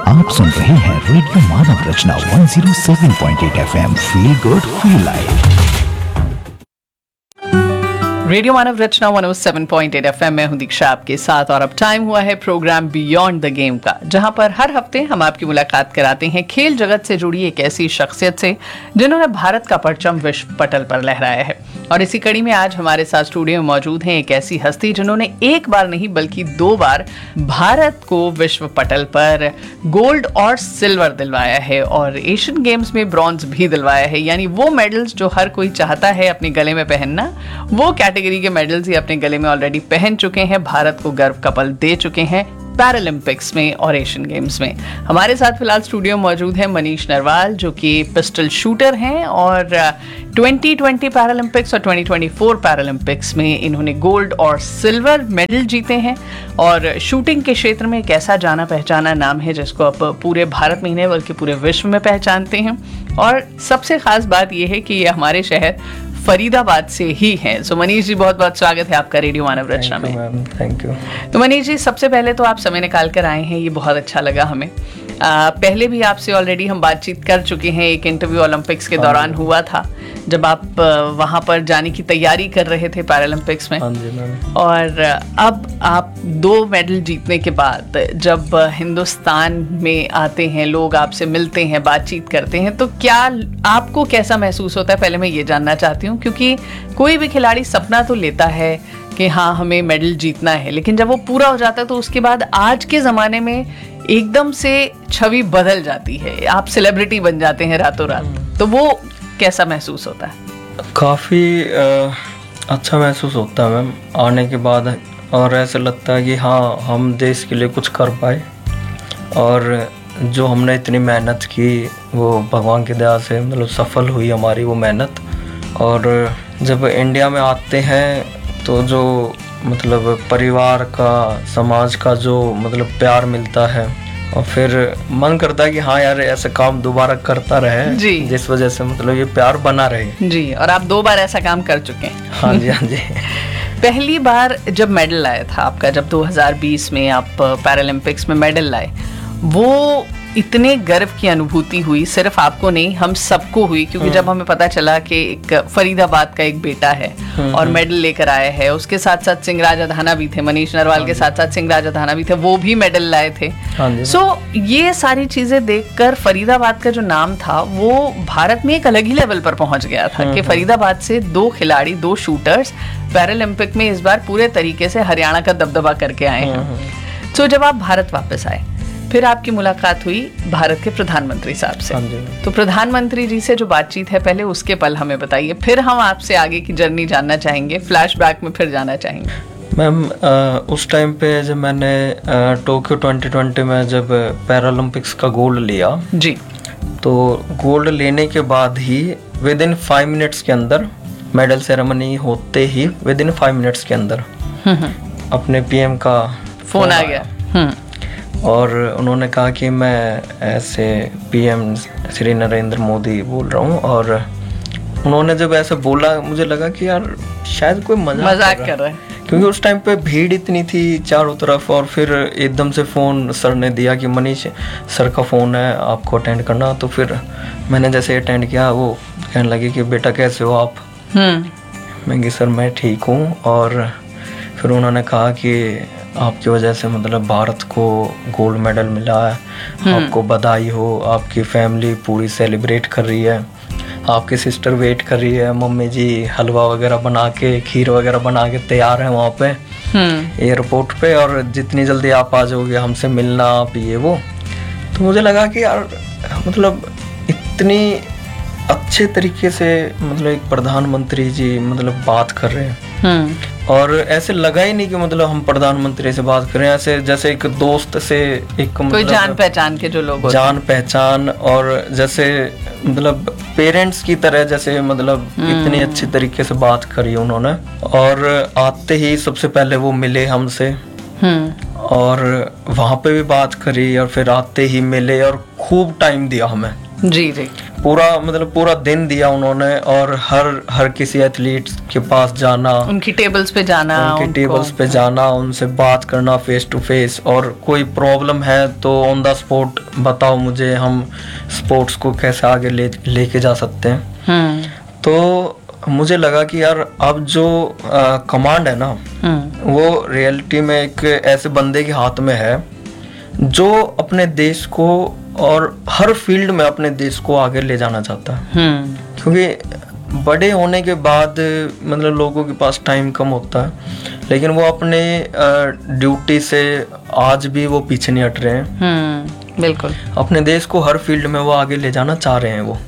आप सुन रहे हैं रेडियो मानव रचना 107.8 FM। Feel good feel live. Radio मानव रचना 107.8 FM में हूं दीक्षा आपके साथ, और अब टाइम हुआ है प्रोग्राम बियॉन्ड द गेम का, जहां पर हर हफ्ते हम आपकी मुलाकात कराते हैं खेल जगत से जुड़ी एक ऐसी शख्सियत से जिन्होंने भारत का परचम विश्व पटल पर लहराया है। और इसी कड़ी में आज हमारे साथ स्टूडियो में मौजूद हैं एक ऐसी हस्ती जिन्होंने एक बार नहीं बल्कि 2 बार भारत को विश्व पटल पर गोल्ड और सिल्वर दिलवाया है, और एशियन गेम्स में ब्रॉन्ज भी दिलवाया है। यानी वो मेडल्स जो हर कोई चाहता है अपने गले में पहनना, वो कैटेगरी के मेडल्स ही अपने गले में ऑलरेडी पहन चुके हैं, भारत को गर्व का पल दे चुके हैं पैरालंपिक्स में और एशियन गेम्स में। हमारे साथ फिलहाल स्टूडियो में मौजूद है मनीष नरवाल, जो कि पिस्टल शूटर हैं, और 2020 पैरालंपिक्स और 2024 पैरालंपिक्स में इन्होंने गोल्ड और सिल्वर मेडल जीते हैं। और शूटिंग के क्षेत्र में एक ऐसा जाना पहचाना नाम है जिसको अब पूरे भारत में ही नहीं बल्कि पूरे विश्व में पहचानते हैं। और सबसे खास बात यह है कि ये हमारे शहर फरीदाबाद से ही हैं। सो मनीष जी, बहुत बहुत स्वागत है आपका रेडियो मानव रचना में। Thank you. तो मनीष जी, सबसे पहले तो आप समय निकाल कर आए हैं, ये बहुत अच्छा लगा हमें। पहले भी आपसे ऑलरेडी हम बातचीत कर चुके हैं, एक इंटरव्यू ओलंपिक्स के दौरान हुआ था जब आप वहां पर जाने की तैयारी कर रहे थे पैरालंपिक्स में। और अब आप 2 मेडल जीतने के बाद जब हिंदुस्तान में आते हैं, लोग आपसे मिलते हैं, बातचीत करते हैं, तो क्या आपको कैसा महसूस होता है? पहले मैं ये जानना चाहती हूँ, क्योंकि कोई भी खिलाड़ी सपना तो लेता है कि हाँ हमें मेडल जीतना है, लेकिन जब वो पूरा हो जाता है तो उसके बाद आज के ज़माने में एकदम से छवि बदल जाती है, आप सेलिब्रिटी बन जाते हैं रातों रात। तो वो कैसा महसूस होता है? काफ़ी अच्छा महसूस होता है मैम आने के बाद, और ऐसा लगता है कि हाँ हम देश के लिए कुछ कर पाए, और जो हमने इतनी मेहनत की वो भगवान की दया से मतलब सफल हुई हमारी वो मेहनत। और जब इंडिया में आते हैं तो जो मतलब परिवार का, समाज का जो मतलब प्यार मिलता है, और फिर मन करता है कि हाँ यार ऐसा काम दोबारा करता रहे जी, जिस वजह से मतलब ये प्यार बना रहे जी। और आप 2 बार ऐसा काम कर चुके हैं। हाँ जी, हाँ जी। पहली बार जब मेडल आया था आपका, जब 2020 में आप पैरालंपिक्स में मेडल लाए, वो इतने गर्व की अनुभूति हुई, सिर्फ आपको नहीं हम सबको हुई, क्योंकि जब हमें पता चला कि एक फरीदाबाद का एक बेटा है और मेडल लेकर आया है, उसके साथ साथ सिंहराज अधाना भी थे, मनीष नरवाल के साथ साथ सिंहराज अधाना भी थे, वो भी मेडल लाए थे। सो ये सारी चीजें देखकर फरीदाबाद का जो नाम था वो भारत में एक अलग ही लेवल पर पहुंच गया था कि फरीदाबाद से 2 खिलाड़ी, 2 शूटर्स पैरालंपिक में इस बार पूरे तरीके से हरियाणा का दबदबा करके आए हैं। तो जब आप भारत वापस आए, फिर आपकी मुलाकात हुई भारत के प्रधानमंत्री साहब से। तो प्रधानमंत्री जी से जो बातचीत है, पहले उसके पल हमें बताइए, फिर हम आपसे आगे की जर्नी जानना चाहेंगे, फ्लैशबैक में फिर जाना चाहेंगे। मैम उस टाइम पे जब मैंने टोक्यो 2020 में जब पैरालंपिक्स का गोल्ड लिया जी, तो गोल्ड लेने के बाद ही विदिन 5 मिनट्स के अंदर, मेडल सेरेमनी होते ही विदिन 5 मिनट्स के अंदर अपने पीएम का फोन आ गया, और उन्होंने कहा कि मैं ऐसे पीएम श्री नरेंद्र मोदी बोल रहा हूँ। और उन्होंने जब ऐसे बोला, मुझे लगा कि यार शायद कोई मजाक कर रहा है, क्योंकि उस टाइम पे भीड़ इतनी थी चारों तरफ। और फिर एकदम से फ़ोन सर ने दिया कि मनीष सर का फ़ोन है, आपको अटेंड करना। तो फिर मैंने जैसे अटेंड किया, वो कहने लगे कि बेटा कैसे हो आप? मैं कि सर मैं ठीक हूँ। और फिर उन्होंने कहा कि आपकी वजह से मतलब भारत को गोल्ड मेडल मिला है, आपको बधाई हो, आपकी फैमिली पूरी सेलिब्रेट कर रही है, आपकी सिस्टर वेट कर रही है, मम्मी जी हलवा वगैरह बना के, खीर वगैरह बना के तैयार हैं वहाँ पे एयरपोर्ट पे, और जितनी जल्दी आप आ जाओगे हमसे मिलना आप ये वो। तो मुझे लगा कि यार मतलब इतनी अच्छे तरीके से मतलब एक प्रधानमंत्री जी मतलब बात कर रहे हैं, और ऐसे लगा ही नहीं कि मतलब हम प्रधानमंत्री से बात करें, ऐसे जैसे एक दोस्त से, एक कोई मतलब जान पहचान के जो लोग जान पहचान, और जैसे मतलब पेरेंट्स की तरह, जैसे मतलब इतनी अच्छी तरीके से बात करी उन्होंने। और आते ही सबसे पहले वो मिले हमसे, और वहाँ पे भी बात करी, और फिर आते ही मिले और खूब टाइम दिया हमें। जी जी, पूरा दिन दिया उन्होंने, और हर किसी एथलीट के पास जाना, उनकी टेबल्स पे जाना, उनसे बात करना फेस टू फेस, और कोई प्रॉब्लम है तो ऑन द स्पॉट बताओ मुझे, हम स्पोर्ट्स को कैसे आगे लेके जा सकते हैं। तो मुझे लगा कि यार अब जो कमांड है ना, वो रियलिटी में एक ऐसे बंदे के हाथ में है जो अपने देश को और हर फील्ड में अपने देश को आगे ले जाना चाहता है। क्योंकि बड़े होने के बाद मतलब लोगों के पास टाइम कम होता है, लेकिन वो अपने ड्यूटी से आज भी वो पीछे नहीं हट रहे हैं। बिल्कुल, अपने देश को हर फील्ड में वो आगे ले जाना चाह रहे हैं वो।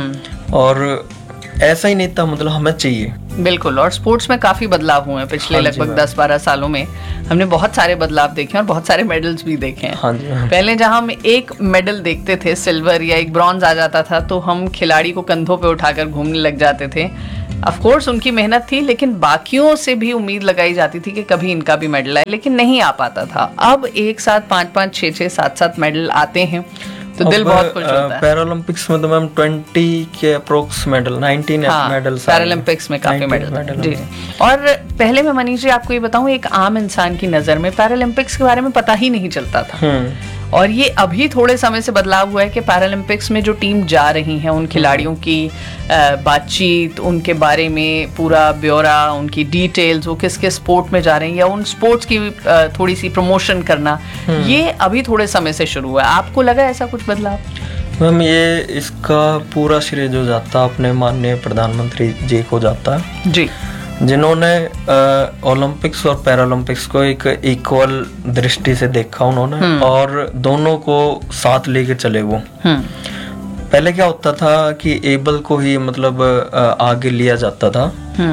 और ऐसा ही नेता मतलब हमें चाहिए। बिल्कुल, और स्पोर्ट्स में काफी बदलाव हुए हैं पिछले लगभग 10-12 सालों में। हमने बहुत सारे बदलाव देखे और बहुत सारे मेडल्स भी देखे हैं। हाँ जी, हाँ। पहले जहां हम एक मेडल देखते थे, सिल्वर या एक ब्रॉन्ज आ जाता था, तो हम खिलाड़ी को कंधों पे उठाकर घूमने लग जाते थे। ऑफ कोर्स उनकी मेहनत थी, लेकिन बाकियों से भी उम्मीद लगाई जाती थी कि कभी इनका भी मेडल आए, लेकिन नहीं आ पाता था। अब एक साथ 5-5, 6-6, 7-7 मेडल आते हैं तो दिल बहुत खुश होता है। पैरालंपिक्स में तो मैम 20 के अप्रोक्स मेडल, 19 मेडल पैरालंपिक्स में काफी मेडल जी। और पहले मैं मनीष जी आपको ये बताऊं, एक आम इंसान की नजर में पैरालंपिक्स के बारे में पता ही नहीं चलता था। और ये अभी थोड़े समय से बदलाव हुआ है कि पैरालंपिक्स में जो टीम जा रही है, उन खिलाड़ियों की बातचीत, उनके बारे में पूरा ब्यौरा, उनकी डिटेल्स, वो किस किस स्पोर्ट में जा रहे हैं, या उन स्पोर्ट्स की थोड़ी सी प्रमोशन करना, ये अभी थोड़े समय से शुरू हुआ है। आपको लगा ऐसा कुछ बदलाव? मैम ये इसका पूरा श्रेय जो जाता अपने माननीय प्रधानमंत्री जी को जाता है जी, जिन्होंने ओलंपिक्स और पैरालंपिक्स को एक इक्वल दृष्टि से देखा उन्होंने, और दोनों को साथ लेके चले वो। पहले क्या होता था कि एबल को ही मतलब आगे लिया जाता था,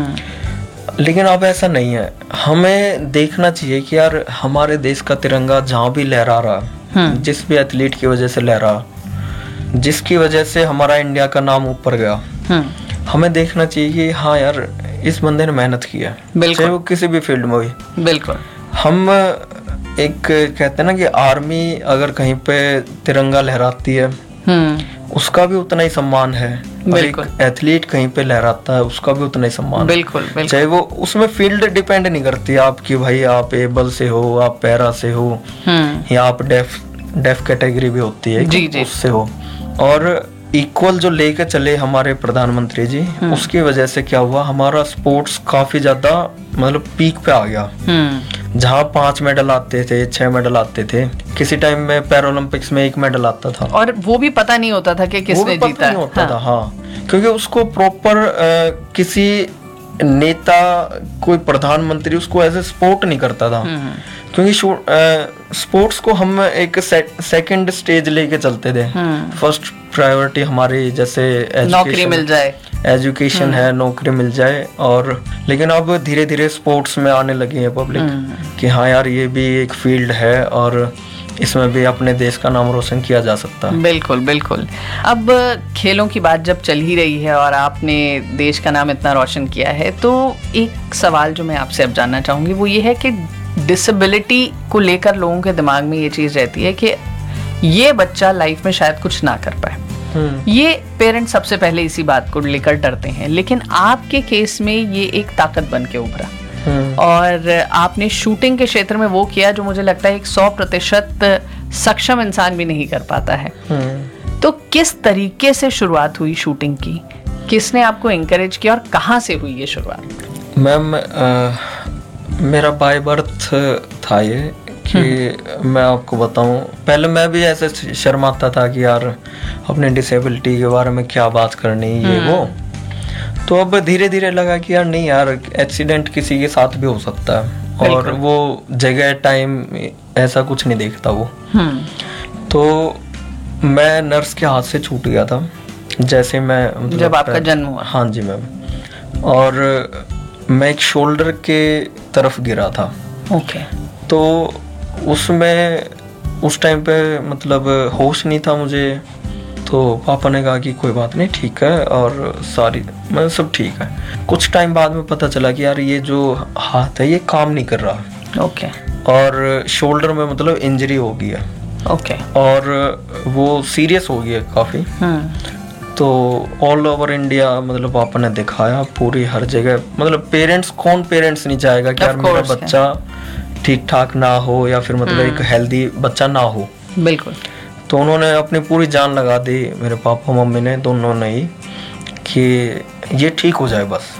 लेकिन अब ऐसा नहीं है। हमें देखना चाहिए कि यार हमारे देश का तिरंगा जहाँ भी लहरा रहा, जिस भी एथलीट की वजह से लहरा, जिसकी वजह से हमारा इंडिया का नाम ऊपर गया, हमें देखना चाहिए कि हाँ यार इस बंदे ने मेहनत की है, चाहे वो किसी भी फील्ड में हुई। बिल्कुल, हम एक कहते हैं ना कि आर्मी अगर कहीं पे तिरंगा लहराती है, उसका भी उतना ही सम्मान है। एक एथलीट कहीं पे लहराता है, उसका भी उतना ही सम्मान। बिल्कुल, बिल्कुल। चाहे वो उसमें फील्ड डिपेंड नहीं करती आपकी, भाई आप एबल से हो, आप पैरा से हो, या आप डेफ कैटेगरी भी होती है जी, उससे हो। और इक्वल जो लेके चले हमारे प्रधानमंत्री जी, उसकी वजह से क्या हुआ, हमारा स्पोर्ट्स काफी ज्यादा मतलब पीक पे आ गया। जहाँ 5 मेडल आते थे, 6 मेडल आते थे, किसी टाइम में पैरालंपिक्स में 1 मेडल आता था, और वो भी पता नहीं होता था कि किसने जीता है। होता था, हाँ, क्योंकि उसको प्रॉपर किसी नेता, कोई प्रधानमंत्री उसको एज ए सपोर्ट नहीं करता था। क्योंकि स्पोर्ट्स को हम एक सेकंड स्टेज लेके चलते थे। फर्स्ट प्रायोरिटी हमारी जैसे नौकरी मिल जाए, एजुकेशन है, नौकरी मिल जाए। और लेकिन अब धीरे धीरे स्पोर्ट्स में आने लगी है पब्लिक कि हाँ यार ये भी एक फील्ड है और इसमें भी अपने देश का नाम रोशन किया जा सकता है। बिल्कुल, बिल्कुल। अब खेलों की बात जब चल ही रही है और आपने देश का नाम इतना रोशन किया है, तो एक सवाल जो मैं आपसे अब जानना चाहूंगी वो ये है कि डिसेबिलिटी को लेकर लोगों के दिमाग में ये चीज रहती है कि ये बच्चा लाइफ में शायद कुछ ना कर पाए। ये पेरेंट्स सबसे पहले इसी बात को लेकर डरते हैं, लेकिन आपके केस में ये एक ताकत बन के उभरा और आपने शूटिंग के क्षेत्र में वो किया जो मुझे लगता है एक 100% सक्षम इंसान भी नहीं कर पाता है। तो किस तरीके से शुरुआत हुई शूटिंग की, किसने आपको एनकरेज किया और कहाँ से हुई ये शुरुआत? मैम मेरा बाय बर्थ था ये कि मैं आपको बताऊं, पहले मैं भी ऐसे शर्माता था कि यार अपने डिसेबिलिटी के बारे में क्या बात करनी ये वो। तो अब धीरे धीरे लगा कि यार नहीं यार, एक्सीडेंट किसी के साथ भी हो सकता है और वो जगह टाइम ऐसा कुछ नहीं देखता वो। तो मैं नर्स के हाथ से छूट गया था जैसे मैं मतलब जब आपका जन्म हुआ। हाँ जी मैम। और मैं एक शोल्डर के तरफ गिरा था। ओके। तो उसमें उस टाइम पे मतलब होश नहीं था मुझे। तो पापा ने कहा कि कोई बात नहीं, ठीक है, और सारी मैं सब ठीक है। कुछ टाइम बाद में पता चला कि यार ये जो हाथ है ये काम नहीं कर रहा। ओके। और शोल्डर में मतलब इंजरी हो गई है। ओके। और वो सीरियस हो गई है काफ़ी। तो ऑल ओवर इंडिया मतलब पापा ने दिखाया पूरी हर जगह। मतलब कौन पेरेंट्स नहीं चाहेगा कि यार मेरा बच्चा ठीक ठाक ना हो या फिर मतलब एक हेल्दी बच्चा ना हो। बिल्कुल। तो उन्होंने अपनी पूरी जान लगा दी, मेरे पापा मम्मी ने दोनों ने ही, कि ये ठीक हो जाए बस।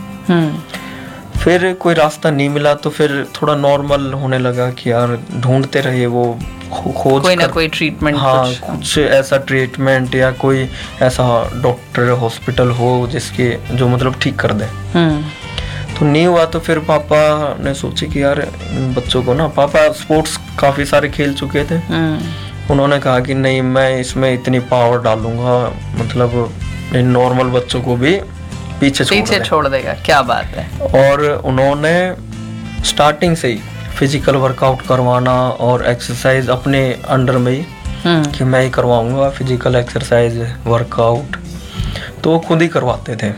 फिर कोई रास्ता नहीं मिला तो फिर थोड़ा नॉर्मल होने लगा कि यार ढूंढते रहे वो खोज कोई ना कोई ट्रीटमेंट। हाँ, कुछ ऐसा ट्रीटमेंट या कोई ऐसा डॉक्टर हॉस्पिटल हो जिसके जो मतलब ठीक कर दे। तो नहीं हुआ तो फिर पापा ने सोचे कि यार बच्चों को ना, पापा स्पोर्ट्स काफी सारे खेल चुके थे, उन्होंने कहा कि नहीं मैं इसमें इतनी पावर डालूंगा, मतलब नॉर्मल बच्चों को भी पीछे छोड़ देगा। क्या बात है। और उन्होंने स्टार्टिंग से ही फिजिकल वर्कआउट करवाना और एक्सरसाइज अपने अंडर में ही, कि मैं ही करवाऊंगा फिजिकल एक्सरसाइज वर्कआउट, तो वो खुद ही करवाते थे।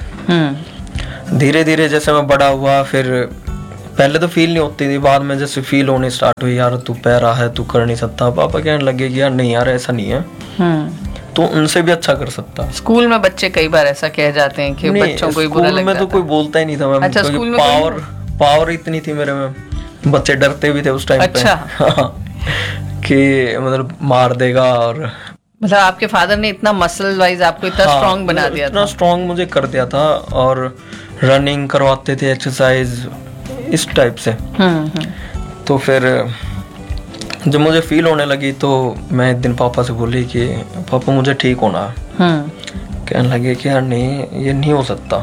धीरे धीरे जैसे मैं बड़ा हुआ, फिर पहले तो फील नहीं होती थी, बाद में जैसे फील होने स्टार्ट हुई, यार तू पैरा है, तू कर नहीं सकता। पापा कहने लगे कि यार नहीं यार ऐसा नहीं है, तो उनसे भी अच्छा कर सकता। स्कूल में बच्चे कई बार ऐसा कह जाते हैं कि बच्चों को ही बुरा लगता है। स्कूल में तो कोई बोलता ही नहीं था मैम। अच्छा, स्कूल में पावर इतनी थी मेरे में, बच्चे डरते भी थे उस टाइम पे। अच्छा। कि मतलब मार देगा। और मतलब आपके फादर ने इतना मसल वाइज आपको इतना स्ट्रांग बना दिया था? इतना स्ट्रांग मुझे कर दिया था, और रनिंग करवाते थे, एक्सरसाइज इस टाइप से। तो फिर जब मुझे फील होने लगी तो मैं एक दिन पापा से बोली कि पापा मुझे ठीक होना है। कहने लगे कि यार नहीं ये नहीं हो सकता।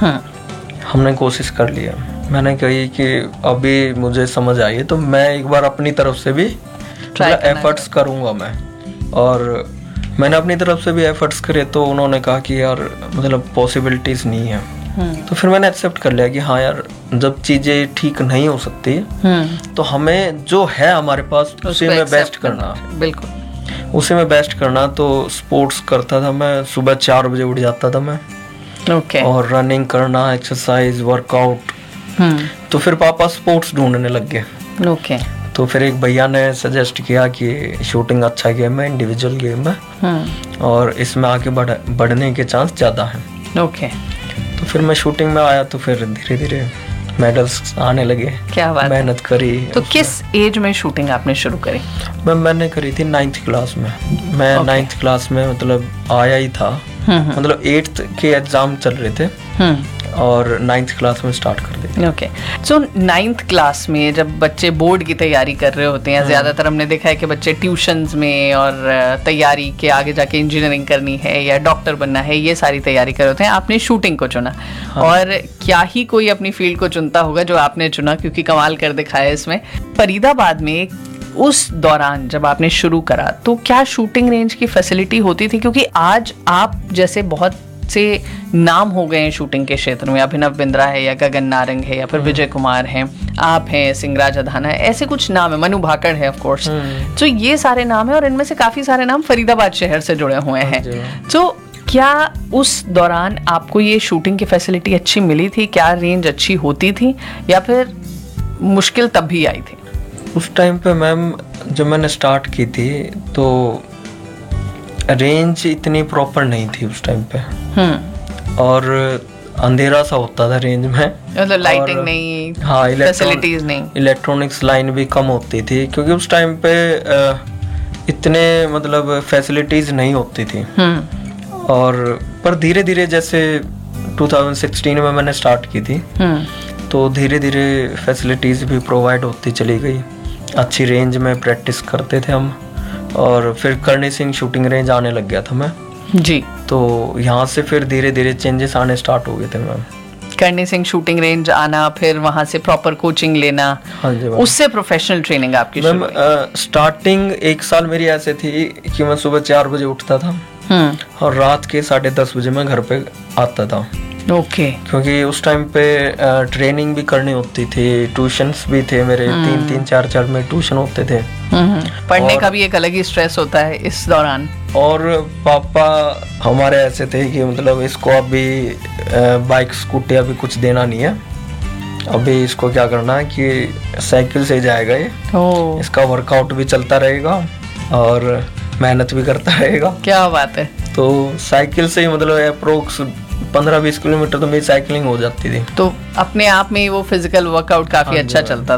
हमने कोशिश कर लिया, मैंने कही कि अभी मुझे समझ आई है तो मैं एक बार अपनी तरफ से भी एफर्ट्स करूंगा मैं। और मैंने अपनी तरफ से भी एफर्ट्स करे तो उन्होंने कहा कि यार मतलब पॉसिबिलिटीज नहीं है। तो फिर मैंने एक्सेप्ट कर लिया कि हाँ यार जब चीजें ठीक नहीं हो सकती तो हमें जो है हमारे पास उसी में बेस्ट करना। बिल्कुल उसी में बेस्ट करना। तो स्पोर्ट्स करता था मैं, सुबह 4 बजे उठ जाता था मैं। और रनिंग करना, एक्सरसाइज, वर्कआउट। तो फिर पापा स्पोर्ट्स ढूंढने लग गए। तो फिर एक भैया ने सजेस्ट किया कि शूटिंग अच्छा गेम है, इंडिविजुअल गेम है, और इसमें आगे बढ़ने के चांस ज्यादा है। तो फिर मैं शूटिंग में आया तो फिर धीरे धीरे मेडल्स आने लगे। क्या बात, मेहनत करी। तो किस एज में शूटिंग आपने शुरू करी? मैंने करी थी 9th क्लास में। मैं 9th क्लास में मतलब आया ही था, मतलब 8th के एग्जाम चल रहे थे और 9th क्लास में स्टार्ट कर दी। ओके, सो 9th क्लास में जब बच्चे बोर्ड की तैयारी कर रहे होते हैं, ज्यादातर हमने देखा है कि बच्चे ट्यूशंस में और तैयारी के आगे जाके इंजीनियरिंग करनी है या डॉक्टर बनना है, ये सारी तैयारी कर रहे होते हैं। आपने शूटिंग को चुना। और क्या ही कोई अपनी फील्ड को चुनता होगा जो आपने चुना, क्योंकि कमाल कर दिखाया इसमें। फरीदाबाद में उस दौरान जब आपने शुरू करा तो क्या शूटिंग रेंज की फैसिलिटी होती थी? क्योंकि आज आप जैसे बहुत से नाम हो गए हैं शूटिंग के क्षेत्र में, अभिनव बिंद्रा है या गगन नारंग है या फिर विजय कुमार हैं, आप हैं, सिंगराज अधाना है, ऐसे कुछ नाम है, मनु भाकड़ है ऑफ कोर्स। तो ये सारे नाम है और इनमें से काफी सारे नाम फरीदाबाद शहर से जुड़े हुए हैं। तो क्या उस दौरान आपको ये शूटिंग की फैसिलिटी अच्छी मिली थी? क्या रेंज अच्छी होती थी या फिर मुश्किल तब भी आई थी? उस टाइम पे मैम जब मैंने स्टार्ट की थी तो रेंज इतनी प्रॉपर नहीं थी उस टाइम पे, और अंधेरा सा होता था रेंज में, मतलब लाइटिंग नहीं, हाँ, फैसिलिटीज नहीं, इलेक्ट्रॉनिक्स लाइन भी कम होती थी, क्योंकि उस टाइम पे इतने मतलब फैसिलिटीज नहीं होती थी। और पर धीरे धीरे जैसे 2016 में मैंने स्टार्ट की थी तो धीरे धीरे फैसिलिटीज भी प्रोवाइड होती चली गई। अच्छी रेंज में प्रैक्टिस करते थे हम, और फिर करणी सिंह शूटिंग रेंज आने लग गया था मैं जी। तो यहाँ से फिर धीरे धीरे चेंजेस आने स्टार्ट हो गए थे ma'am. Karni Singh shooting range आना, फिर वहाँ से प्रॉपर कोचिंग लेना, हाँ जी, उससे प्रोफेशनल ट्रेनिंग आपकी शुरू हुई? स्टार्टिंग 1 साल मेरी ऐसे थी कि मैं सुबह 4 बजे उठता था और रात के 10:30 बजे मैं घर पे आता था। ओके। क्योंकि उस टाइम पे ट्रेनिंग भी करनी होती थी, ट्यूशंस भी थे मेरे, 3-3, 4-4 में ट्यूशन होते थे। पढ़ने का भी एक अलग ही स्ट्रेस होता है इस दौरान। और पापा हमारे ऐसे थे कि मतलब इसको अभी बाइक स्कूटी अभी कुछ देना नहीं है, अभी इसको क्या करना है कि साइकिल से जाएगा ये, इसका वर्कआउट भी चलता रहेगा और मेहनत भी करता रहेगा। क्या बात है। तो साइकिल से ही मतलब अप्रोक्स 15-20 किलोमीटर तो मेरी साइकिलिंग हो जाती थी। तो अपने आप में वो फिजिकल वर्कआउट काफी अच्छा चलता था।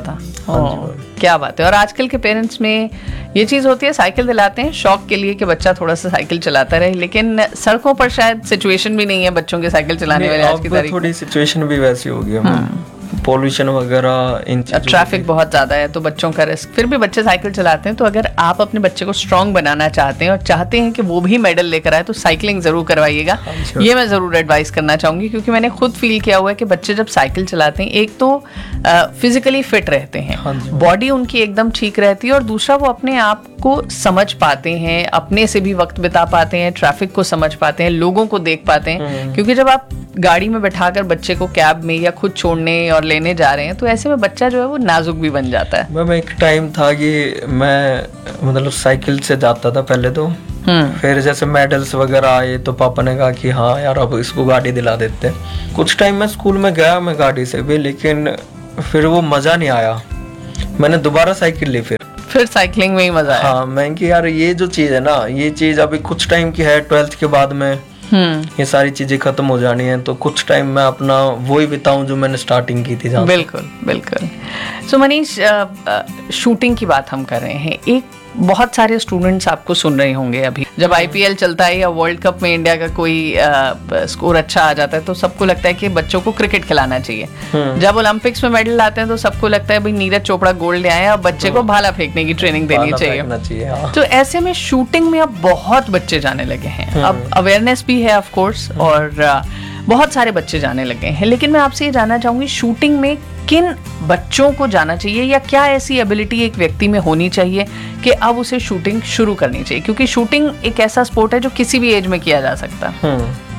क्या बात है। और आजकल के पेरेंट्स में ये चीज होती है, साइकिल दिलाते हैं शौक के लिए कि बच्चा थोड़ा सा साइकिल चलाता रहे, लेकिन सड़कों पर शायद सिचुएशन भी नहीं है बच्चों के साइकिल चलाने वाले आज की तारीख में। थोड़ी सिचुएशन भी वैसी हो गई, पॉल्यूशन वगैरह, इन ट्रैफिक बहुत ज्यादा है तो बच्चों का रिस्क, फिर भी बच्चे साइकिल चलाते हैं। तो अगर आप अपने बच्चे को स्ट्रांग बनाना चाहते हैं और चाहते हैं कि वो भी मेडल लेकर आए तो साइकिलिंग जरूर करवाइएगा। ये मैं जरूर एडवाइस करना चाहूंगी, क्योंकि मैंने खुद फील किया हुआ है कि बच्चे जब साइकिल चलाते हैं, एक तो फिजिकली फिट रहते हैं, बॉडी उनकी एकदम ठीक रहती है, और दूसरा वो अपने आप को समझ पाते हैं, अपने से भी वक्त बिता पाते हैं, ट्रैफिक को समझ पाते हैं, लोगों को देख पाते हैं। क्योंकि जब आप गाड़ी में बैठाकर बच्चे को कैब में या खुद छोड़ने और लेने जा रहे हैं तो ऐसे में बच्चा जो है वो नाजुक भी बन जाता है। मैम एक टाइम था कि मैं मतलब साइकिल से जाता था पहले तो, फिर जैसे मेडल्स वगैरह आए तो पापा ने कहा कि हाँ यार अब इसको गाड़ी दिला देते। कुछ टाइम मैं स्कूल में गया मैं गाड़ी से भी, लेकिन फिर वो मजा नहीं आया, मैंने दोबारा साइकिल ली। फिर साइकिलिंग में ही मजा आया। हाँ, मैं कि यार ये जो चीज है ना, ये चीज अभी कुछ टाइम की है, 12th के बाद में ये सारी चीजें खत्म हो जानी है, तो कुछ टाइम मैं अपना वही बिताऊं जो मैंने स्टार्टिंग की थी। बिल्कुल बिल्कुल। सो मनीष, शूटिंग की बात हम कर रहे हैं, एक बहुत सारे स्टूडेंट्स आपको सुन रहे होंगे अभी, जब आईपीएल चलता है या वर्ल्ड कप में इंडिया का कोई स्कोर अच्छा आ जाता है तो सबको लगता है कि बच्चों को क्रिकेट खिलाना चाहिए। जब ओलंपिक्स में मेडल लाते हैं तो सबको लगता है भाई नीरज चोपड़ा गोल्ड ले आए, अब बच्चे को भाला फेंकने की ट्रेनिंग देनी चाहिए। तो ऐसे में शूटिंग में अब बहुत बच्चे जाने लगे हैं, अब अवेयरनेस भी है ऑफ कोर्स, और बहुत सारे बच्चे जाने लगे हैं। लेकिन मैं आपसे ये जानना चाहूंगी, शूटिंग में किन बच्चों को जाना चाहिए, या क्या ऐसी एबिलिटी एक व्यक्ति में होनी चाहिए कि अब उसे शूटिंग शुरू करनी चाहिए? क्योंकि शूटिंग एक ऐसा स्पोर्ट है जो किसी भी एज में किया जा सकता है।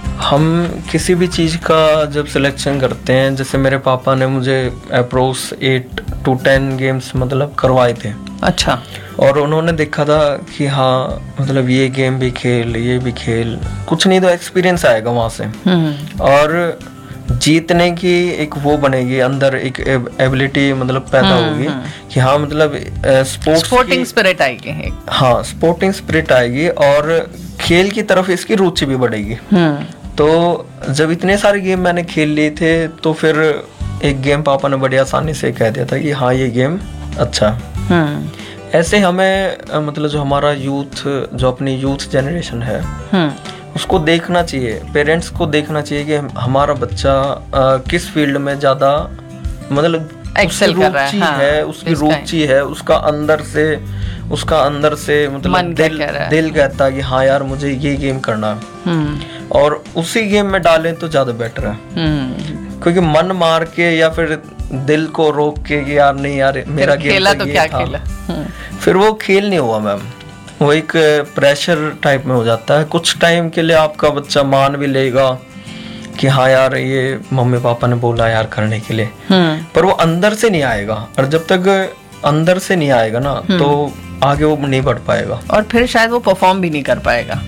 हम किसी भी चीज का जब सिलेक्शन करते हैं, जैसे मेरे पापा ने मुझे अप्रोच 8 to 10 गेम्स मतलब करवाए थे। अच्छा। और उन्होंने देखा था कि हाँ मतलब ये गेम भी खेल, ये भी खेल, कुछ नहीं तो एक्सपीरियंस आएगा वहां से, और जीतने की एक वो बनेगी अंदर, एक एबिलिटी मतलब पैदा होगी कि हाँ मतलब स्पोर्टिंग स्पिरिट आएगी। हाँ, स्पोर्टिंग स्पिरिट आएगी और खेल की तरफ इसकी रुचि भी बढ़ेगी। तो जब इतने सारे गेम मैंने खेल लिए थे तो फिर एक गेम पापा ने बड़ी आसानी से कह दिया था कि हाँ ये गेम अच्छा। ऐसे हमें मतलब जो हमारा यूथ, जो अपनी यूथ जनरेशन है उसको देखना चाहिए, पेरेंट्स को देखना चाहिए कि हमारा बच्चा किस फील्ड में ज्यादा मतलब एक्सेल कर रहा है। हाँ, उसकी रुचि है, उसका अंदर से मतलब दिल कहता है कि हाँ यार मुझे ये गेम करना है, और उसी गेम में डालें तो ज्यादा बेटर है। क्योंकि मन मार के या फिर दिल को रोक के कि यार नहीं यार मेरा गेम खेला तो क्या खेला, फिर वो खेल नहीं हुआ मैम, वो एक प्रेशर टाइप में हो जाता है। कुछ टाइम के लिए आपका बच्चा मान भी लेगा कि हाँ यार ये मम्मी पापा ने बोला यार करने के लिए, पर वो अंदर से नहीं आएगा, और जब तक अंदर से नहीं आएगा ना तो आगे वो नहीं बढ़ पाएगा, और फिर शायद वो परफॉर्म भी नहीं कर पाएगा।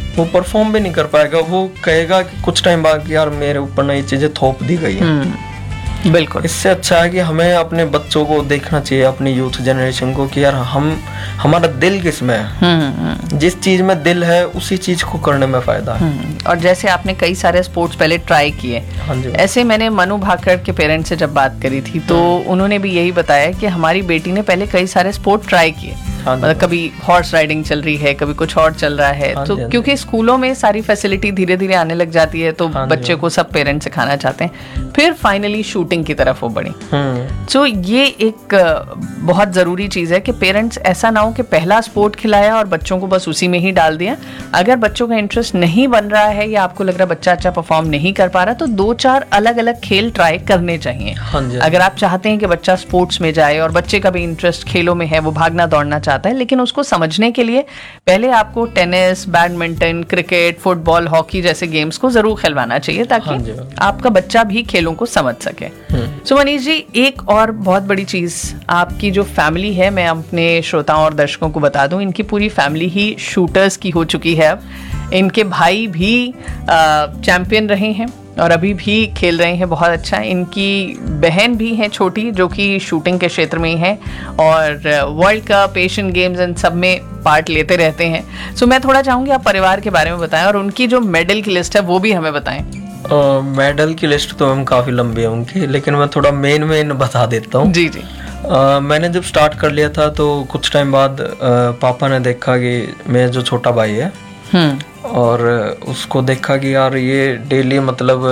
वो कहेगा कि कुछ टाइम बाद यार मेरे ऊपर ना ये चीजें थोप दी गई है। बिल्कुल। इससे अच्छा है कि हमें अपने बच्चों को देखना चाहिए, अपनी यूथ जनरेशन को, कि यार हमारा दिल किस में है, जिस चीज में दिल है उसी चीज को करने में फायदा है। और जैसे आपने कई सारे स्पोर्ट्स पहले ट्राई किए, ऐसे मैंने मनु भाकर के पेरेंट्स से जब बात करी थी तो उन्होंने भी यही बताया कि हमारी बेटी ने पहले कई सारे स्पोर्ट ट्राई किए, मतलब कभी हॉर्स राइडिंग चल रही है, कभी कुछ और चल रहा है, तो क्योंकि स्कूलों में सारी फैसिलिटी धीरे धीरे आने लग जाती है तो बच्चे को सब पेरेंट्स सिखाना चाहते हैं, फिर फाइनली शूटिंग की तरफ वो बढ़ी। तो ये एक बहुत जरूरी चीज है कि पेरेंट्स ऐसा ना हो कि पहला स्पोर्ट खिलाया और बच्चों को बस उसी में ही डाल दिया। अगर बच्चों का इंटरेस्ट नहीं बन रहा है या आपको लग रहा है बच्चा अच्छा परफॉर्म नहीं कर पा रहा, तो 2-4 अलग अलग खेल ट्राई करने चाहिए। अगर आप चाहते हैं कि बच्चा स्पोर्ट्स में जाए और बच्चे का भी इंटरेस्ट खेलों में है, वो भागना दौड़ना चाहता है, लेकिन उसको समझने के लिए पहले आपको tennis, badminton, cricket, football, hockey जैसे गेम्स को जरूर खिलवाना चाहिए ताकि आपका बच्चा भी खेलों को समझ सके। सो मनीष जी, एक और बहुत बड़ी चीज, आपकी जो फैमिली है, मैं अपने श्रोताओं और दर्शकों को बता दूं, इनकी पूरी फैमिली ही शूटर्स की हो चुकी है। अब इनके भाई भी चैंपियन रहे हैं और अभी भी खेल रहे हैं बहुत अच्छा। इनकी बहन भी है छोटी जो कि शूटिंग के क्षेत्र में है और वर्ल्ड कप, एशियन गेम्स इन सब में पार्ट लेते रहते हैं। सो मैं थोड़ा चाहूँगी आप परिवार के बारे में बताएं और उनकी जो मेडल की लिस्ट है वो भी हमें बताएं। मेडल की लिस्ट तो हम काफ़ी लंबी है उनकी, लेकिन मैं थोड़ा मेन बता देता हूँ। जी जी। मैंने जब स्टार्ट कर लिया था तो कुछ टाइम बाद पापा ने देखा कि मेरा जो छोटा भाई है और उसको देखा कि यार ये डेली मतलब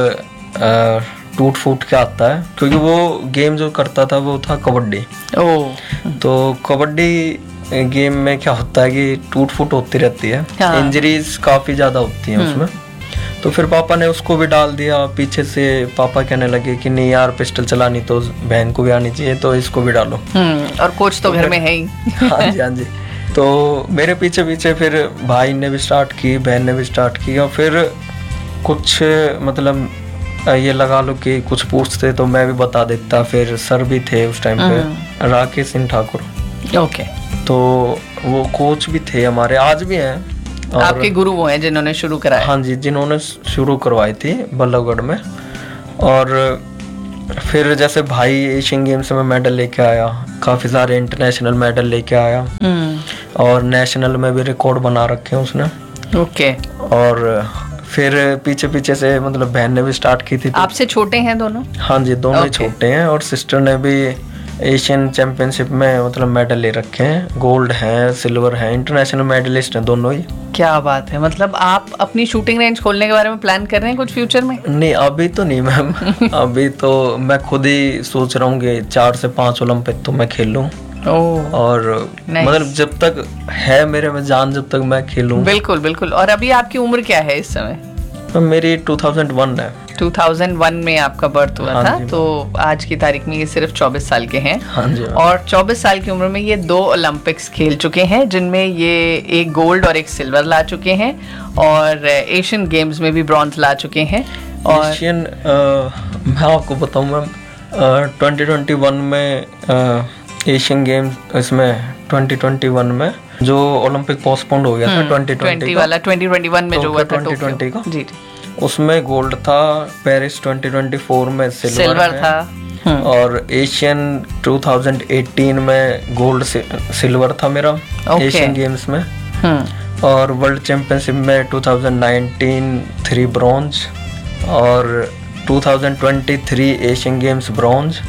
टूट फूट के आता है, क्योंकि वो गेम जो करता था वो था कबड्डी। तो कबड्डी गेम में क्या होता है कि टूट फूट होती रहती है, इंजरीज काफी ज्यादा होती हैं उसमें। तो फिर पापा ने उसको भी डाल दिया पीछे से। पापा कहने लगे कि नहीं यार पिस्टल चलानी तो बहन को भी आनी चाहिए, तो इसको भी डालो। और कोच तो घर में है ही। हाँ जी हाँ जी। तो मेरे पीछे पीछे फिर भाई ने भी स्टार्ट की, बहन ने भी स्टार्ट की, और फिर कुछ मतलब ये लगा लो कि कुछ पूछते तो मैं भी बता देता। फिर सर भी थे उस टाइम पे, राकेश सिंह ठाकुर। ओके। तो वो कोच भी थे हमारे, आज भी हैं। आपके गुरु वो हैं जिन्होंने शुरू कराया? हाँ जी, जिन्होंने शुरू करवाई थी बल्लभगढ़ में। और फिर जैसे भाई एशियन गेम्स में मेडल लेके आया, काफी सारे इंटरनेशनल मेडल लेके आया, और नेशनल में भी रिकॉर्ड बना रखे हैं उसने। ओके। और फिर पीछे पीछे से मतलब बहन ने भी स्टार्ट की थी। आपसे छोटे हैं दोनों? हाँ जी, दोनों ही छोटे हैं। और सिस्टर ने भी एशियन चैंपियनशिप में मतलब मेडल ले रखे हैं, गोल्ड है, सिल्वर है, इंटरनेशनल मेडलिस्ट हैं दोनों ही। क्या बात है। मतलब आप अपनी शूटिंग रेंज खोलने के बारे में प्लान कर रहे हैं कुछ फ्यूचर में? नहीं अभी तो नहीं मैम। अभी तो मैं खुद ही सोच रहा हूँ कि 4 से 5 ओलंपिक तो मैं खेल लूँ। और मतलब जब तक है मेरे में जान, जब तक मैं खेलूं। बिल्कुल बिल्कुल। और अभी आपकी उम्र क्या है इस समय? तो मेरी 2001 है। 2001 में आपका बर्थ हुआ था, तो आज की तारीख में ये सिर्फ 24 साल के हैं। हाँ जी। और 24 साल की उम्र में ये 2 ओलंपिक्स खेल चुके हैं, जिनमें ये एक गोल्ड और एक सिल्वर ला चुके हैं, और एशियन गेम्स में भी ब्रॉन्ज ला चुके हैं। और एशियन मैं आपको बताऊं मैम, 2021 में एशियन गेम्स, इसमें 2021 में जो ओलंपिक पोस्टपोन्ड हो गया था 2020 वाला, 2021 में जो हुआ था 2020 का, जी, उसमें गोल्ड था। पेरिस 2024 में सिल्वर था। और एशियन 2018 में गोल्ड सिल्वर था मेरा एशियन गेम्स में। और वर्ल्ड चैंपियनशिप में 2019 3 ब्रॉन्ज, और 2023 एशियन गेम्स ब्रॉन्ज,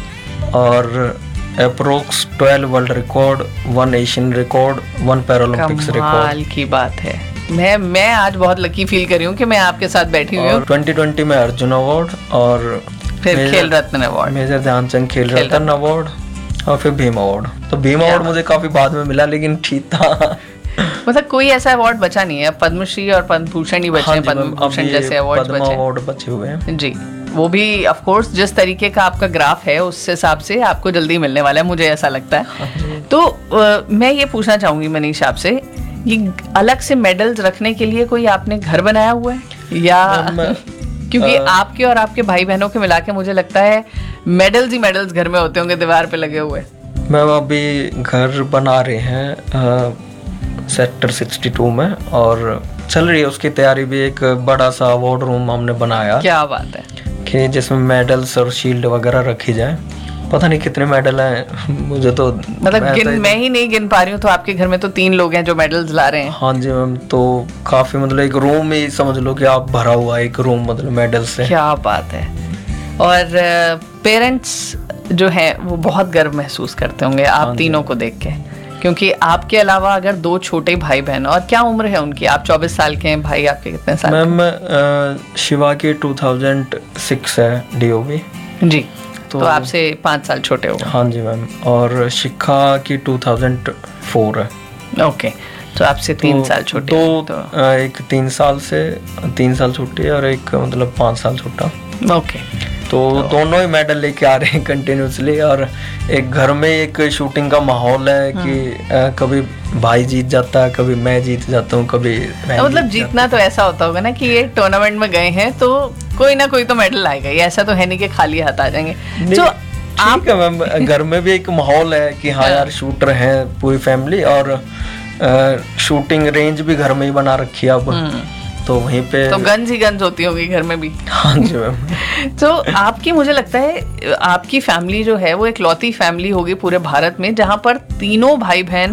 और approx 12 world record, 1 Asian record, 1 Paralympics record. कमाल की बात है। मैं आज बहुत लकी फील कर रही हूँ कि मैं आपके साथ बैठी हुई हूँ। 2020 में अर्जुन अवार्ड, और फिर खेल रत्न अवार्ड, मेजर ध्यानचंद खेल रत्न अवार्ड, और फिर भीम अवार्ड। तो भीम अवार्ड मुझे काफी बाद में मिला, लेकिन ठीक था। मतलब कोई ऐसा अवार्ड बचा नहीं है, पद्मश्री और पद्म भूषण ही बचे हैं। पद्म भूषण जैसे अवार्ड बचे हुए हैं जी। वो भी ऑफ कोर्स जिस तरीके का आपका ग्राफ है उस हिसाब से आपको जल्दी मिलने वाला है, मुझे ऐसा लगता है। तो मैं ये पूछना चाहूंगी मनीष आपसे, ये अलग से मेडल्स रखने के लिए कोई आपने घर बनाया हुआ है या क्योंकि आपके और आपके भाई बहनों के मिला के मुझे लगता है मेडल्स ही मेडल्स घर में होते होंगे दीवार पे लगे हुए? मैम अभी घर बना रहे हैं सेक्टर 62 में, और चल रही है उसकी तैयारी भी। एक बड़ा सा अवार्ड रूम हमने बनाया। क्या बात है। कि जिसमें मेडल्स और शील्ड वगैरह रखी जाए। पता नहीं कितने मेडल हैं, मुझे तो मतलब मैं ही नहीं गिन पा रही हूँ। तो आपके घर में तो 3 लोग हैं जो मेडल्स ला रहे हैं। हाँ जी मैम, तो काफी मतलब एक रूम ही समझ लो कि आप भरा हुआ है, एक रूम मतलब मेडल से। क्या बात है। और पेरेंट्स जो है वो बहुत गर्व महसूस करते होंगे आप तीनों को देख के, क्योंकि आपके अलावा अगर 2 छोटे भाई बहन, और क्या उम्र है उनकी? आप 24 साल के हैं, भाई आपके कितने साल? मैम शिवा की 2006 है DOB जी, तो आपसे 5 साल छोटे हो। हाँ जी मैम। और शिखा की 2004 है। ओके, तो आपसे 3 साल छोटे। तो एक 3 साल छोटी है और एक मतलब 5 साल छोटा। ओके, तो दोनों ही मेडल लेके आ रहे हैं कंटिन्यूसली। और एक घर में एक शूटिंग का माहौल है कि कभी भाई जीत जाता है, कभी मैं जीत जाता हूँ, कभी मतलब जीतना तो ऐसा होता होगा ना कि ये टूर्नामेंट में गए हैं तो कोई ना कोई तो मेडल आएगा, ऐसा तो है नहीं कि खाली हाथ आ जाएंगे। तो ठीक है मैम, घर में भी एक माहौल है कि हाँ यार शूटर हैं पूरी फैमिली, और शूटिंग रेंज भी घर में ही बना रखी है अब, तो वहीं पे तो गन्स ही गन्स होती होंगी घर में भी। हाँ जी मैम। तो आपकी, मुझे लगता है आपकी फैमिली जो है वो एक लौती फैमिली होगी पूरे भारत में जहां पर तीनों भाई बहन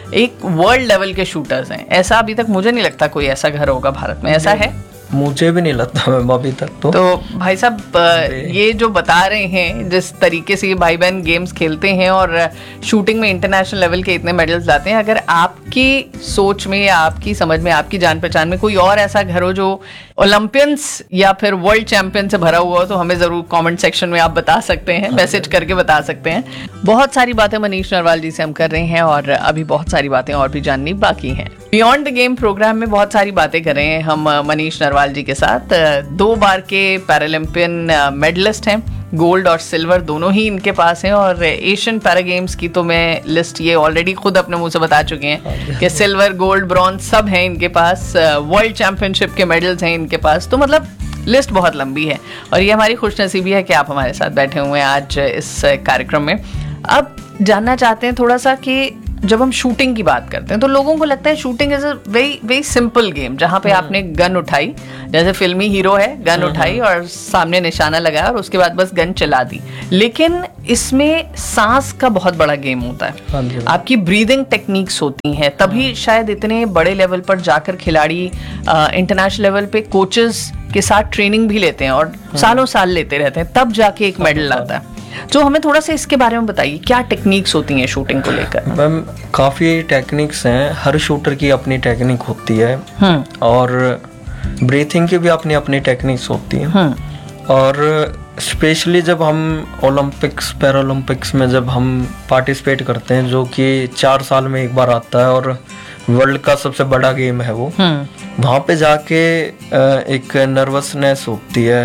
एक वर्ल्ड लेवल के शूटर्स हैं। ऐसा अभी तक मुझे नहीं लगता कोई ऐसा घर होगा भारत में, ऐसा है? मुझे भी नहीं लगता मैम अभी तक तो भाई साहब ये जो बता रहे हैं जिस तरीके से ये भाई बहन गेम्स खेलते हैं और शूटिंग में इंटरनेशनल लेवल के इतने मेडल्स लाते हैं, अगर आपकी सोच में या आपकी समझ में, आपकी जान पहचान में कोई और ऐसा घर हो जो ओलंपियंस या फिर वर्ल्ड चैंपियन से भरा हुआ हो तो हमें जरूर कमेंट सेक्शन में आप बता सकते हैं, मैसेज करके बता सकते हैं। बहुत सारी बातें मनीष नरवाल जी से हम कर रहे हैं और अभी बहुत सारी बातें और भी जाननी बाकी हैं। बियॉन्ड द गेम प्रोग्राम में बहुत सारी बातें कर रहे हैं हम मनीष नरवाल जी के साथ। 2 बार के पैरालंपियन मेडलिस्ट हैं, गोल्ड और सिल्वर दोनों ही इनके पास हैं। और एशियन पैरा गेम्स की तो मैं लिस्ट ये ऑलरेडी खुद अपने मुंह से बता चुके हैं कि सिल्वर, गोल्ड, ब्रॉन्ज सब हैं इनके पास। वर्ल्ड चैंपियनशिप के मेडल्स हैं इनके पास। तो मतलब लिस्ट बहुत लंबी है और ये हमारी खुशनसीबी है कि आप हमारे साथ बैठे हुए हैं आज इस कार्यक्रम में। अब जानना चाहते हैं थोड़ा सा कि जब हम शूटिंग की बात करते हैं तो लोगों को लगता है shooting is a very very simple game, जहाँ पे आपने गन उठाई, जैसे फिल्मी हीरो है, गन उठाई और सामने निशाना लगाया और उसके बाद बस गन चला दी। लेकिन इसमें सांस का बहुत बड़ा गेम होता है, आपकी ब्रीदिंग टेक्निक्स होती हैं, तभी शायद इतने बड़े लेवल पर जाकर खिलाड़ी इंटरनेशनल लेवल पे कोचेस के साथ ट्रेनिंग भी लेते हैं और सालों साल लेते रहते हैं, तब जाके एक मेडल आता है। तो हमें थोड़ा सा इसके बारे में बताइए, क्या टेक्निक्स होती हैं शूटिंग को लेकर? मैम काफ़ी टेक्निक्स हैं, हर शूटर की अपनी टेक्निक होती है और ब्रीथिंग की भी अपनी अपनी टेक्निक्स होती हैं। और स्पेशली जब हम ओलंपिक्स, पैरालंपिक्स में जब हम पार्टिसिपेट करते हैं, जो कि 4 साल में एक बार आता है और वर्ल्ड का सबसे बड़ा गेम है वो, वहाँ पे जाके एक नर्वसनेस होती है,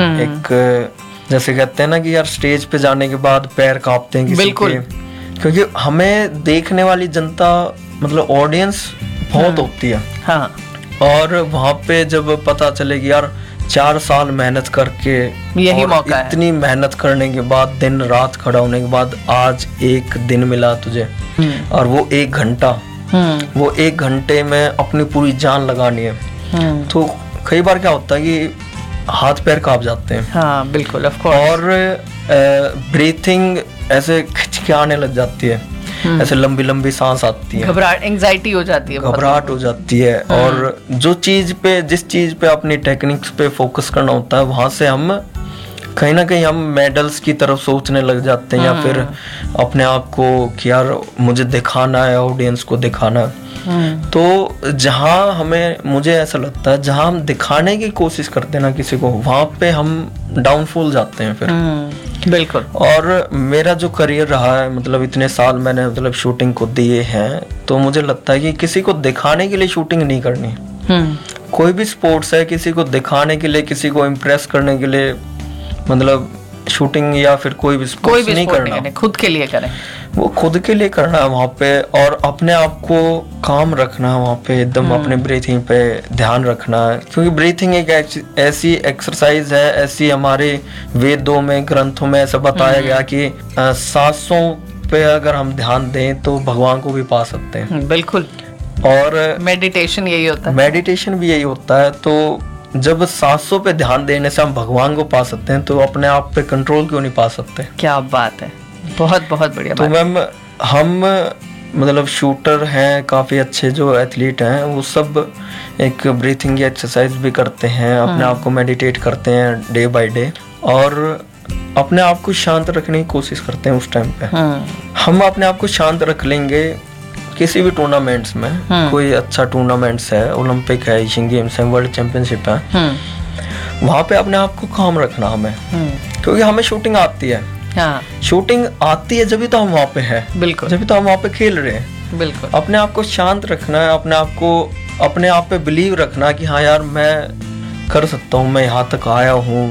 एक जैसे कहते हैं ना कि यार स्टेज पे जाने के बाद पैर कांपते हैं किसी के, क्योंकि हमें देखने वाली जनता मतलब ऑडियंस बहुत होती है। हाँ। और वहाँ पे जब पता चले कि यार 4 साल मेहनत करके यही मौका है, इतनी मेहनत करने के बाद, दिन रात खड़ा होने के बाद आज एक दिन मिला तुझे और वो 1 घंटा, वो 1 घंटे में अपनी पूरी जान लगानी है, तो कई बार क्या होता है कि हाथ पैर कांप जाते हैं। हाँ बिल्कुल, ऑफ कोर्स। और ब्रीथिंग ऐसे खिंचके आने लग जाती है, ऐसे लंबी लंबी सांस आती है, घबराहट, एंजाइटी हो जाती है, घबराहट हो जाती है। और जिस चीज पे अपनी टेक्निक्स पे फोकस करना होता है, वहां से हम कहीं ना कहीं हम मेडल्स की तरफ सोचने लग जाते हैं, या फिर अपने आप को कि यार मुझे दिखाना है, ऑडियंस को दिखाना है। तो जहाँ मुझे ऐसा लगता है जहाँ हम दिखाने की कोशिश करते हैं ना किसी को, वहाँ पे हम डाउनफॉल जाते हैं फिर। बिल्कुल। और मेरा जो करियर रहा है, मतलब इतने साल मैंने मतलब शूटिंग को दिए हैं, तो मुझे लगता है कि किसी को दिखाने के लिए शूटिंग नहीं करनी। कोई भी स्पोर्ट्स है, किसी को दिखाने के लिए, किसी को इम्प्रेस करने के लिए मतलब शूटिंग या फिर कोई भी स्पोर्ट्स नहीं करना, खुद के लिए करें, वो खुद के लिए करना है वहाँ पे। और अपने आप को काम रखना है वहाँ पे, एकदम अपने ब्रीथिंग पे ध्यान रखना है, क्योंकि ब्रीथिंग एक ऐसी एक्सरसाइज है, ऐसी हमारे वेदों में, ग्रंथों में ऐसा बताया गया कि सांसों पे अगर हम ध्यान दें तो भगवान को भी पा सकते हैं। बिल्कुल। और मेडिटेशन यही होता है, मेडिटेशन भी यही होता है। तो जब सांसों पे ध्यान देने से हम भगवान को पा सकते हैं, तो अपने आप पे कंट्रोल क्यों नहीं पा सकते? क्या बात है, बहुत बहुत बढ़िया। तो मैम हम मतलब शूटर हैं, काफ़ी अच्छे जो एथलीट हैं, वो सब एक ब्रीथिंग की एक्सरसाइज भी करते हैं, अपने आप को मेडिटेट करते हैं डे बाय डे, और अपने आप को शांत रखने की कोशिश करते हैं उस टाइम पे। हम अपने आप को शांत रख लेंगे किसी भी टूर्नामेंट्स में, कोई अच्छा टूर्नामेंट्स है, ओलंपिक है, एशियन गेम्स है, वर्ल्ड चैंपियनशिप है, वहाँ पे अपने आप को काम रखना हमें, क्योंकि हमें शूटिंग आती है। हाँ। शूटिंग आती है जब तो हम वहाँ पे हैं, बिल्कुल, जब तो हम वहाँ पे खेल रहे हैं। बिल्कुल। अपने आप को शांत रखना है, अपने आप पे बिलीव रखना कि हाँ यार मैं कर सकता हूँ, मैं यहाँ तक आया हूँ,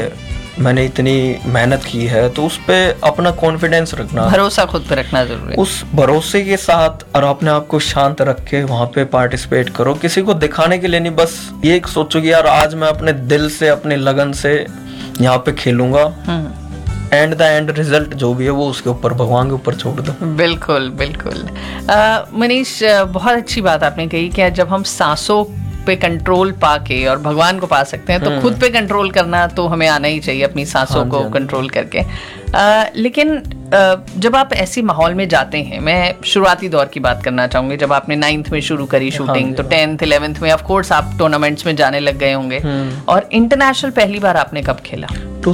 मैंने इतनी मेहनत की है, तो उस पे अपना कॉन्फिडेंस रखना, भरोसा खुद पे रखना जरूरी है। उस भरोसे के साथ और अपने आप को शांत रख के वहाँ पे पार्टिसिपेट करो। किसी को दिखाने के लिए नहीं, बस ये सोचो कि यार आज मैं अपने दिल से, अपने लगन से यहाँ पे खेलूंगा, एंड द एंड रिजल्ट जो भी है वो उसके ऊपर, भगवान के ऊपर छोड़ दो। बिल्कुल बिल्कुल। मनीष, बहुत अच्छी बात आपने कही कि जब हम सांसों पे कंट्रोल पाके और भगवान को पा सकते हैं, तो खुद पे कंट्रोल करना तो हमें आना ही चाहिए, अपनी सांसों को कंट्रोल करके। लेकिन जब आप ऐसे माहौल में जाते हैं, मैं शुरुआती दौर की बात करना चाहूंगी, जब आपने 9th में शुरू करी शूटिंग, तो 10th 11th में ऑफ कोर्स आप टूर्नामेंट्स में जाने लग गए होंगे, और इंटरनेशनल पहली बार आपने कब खेला?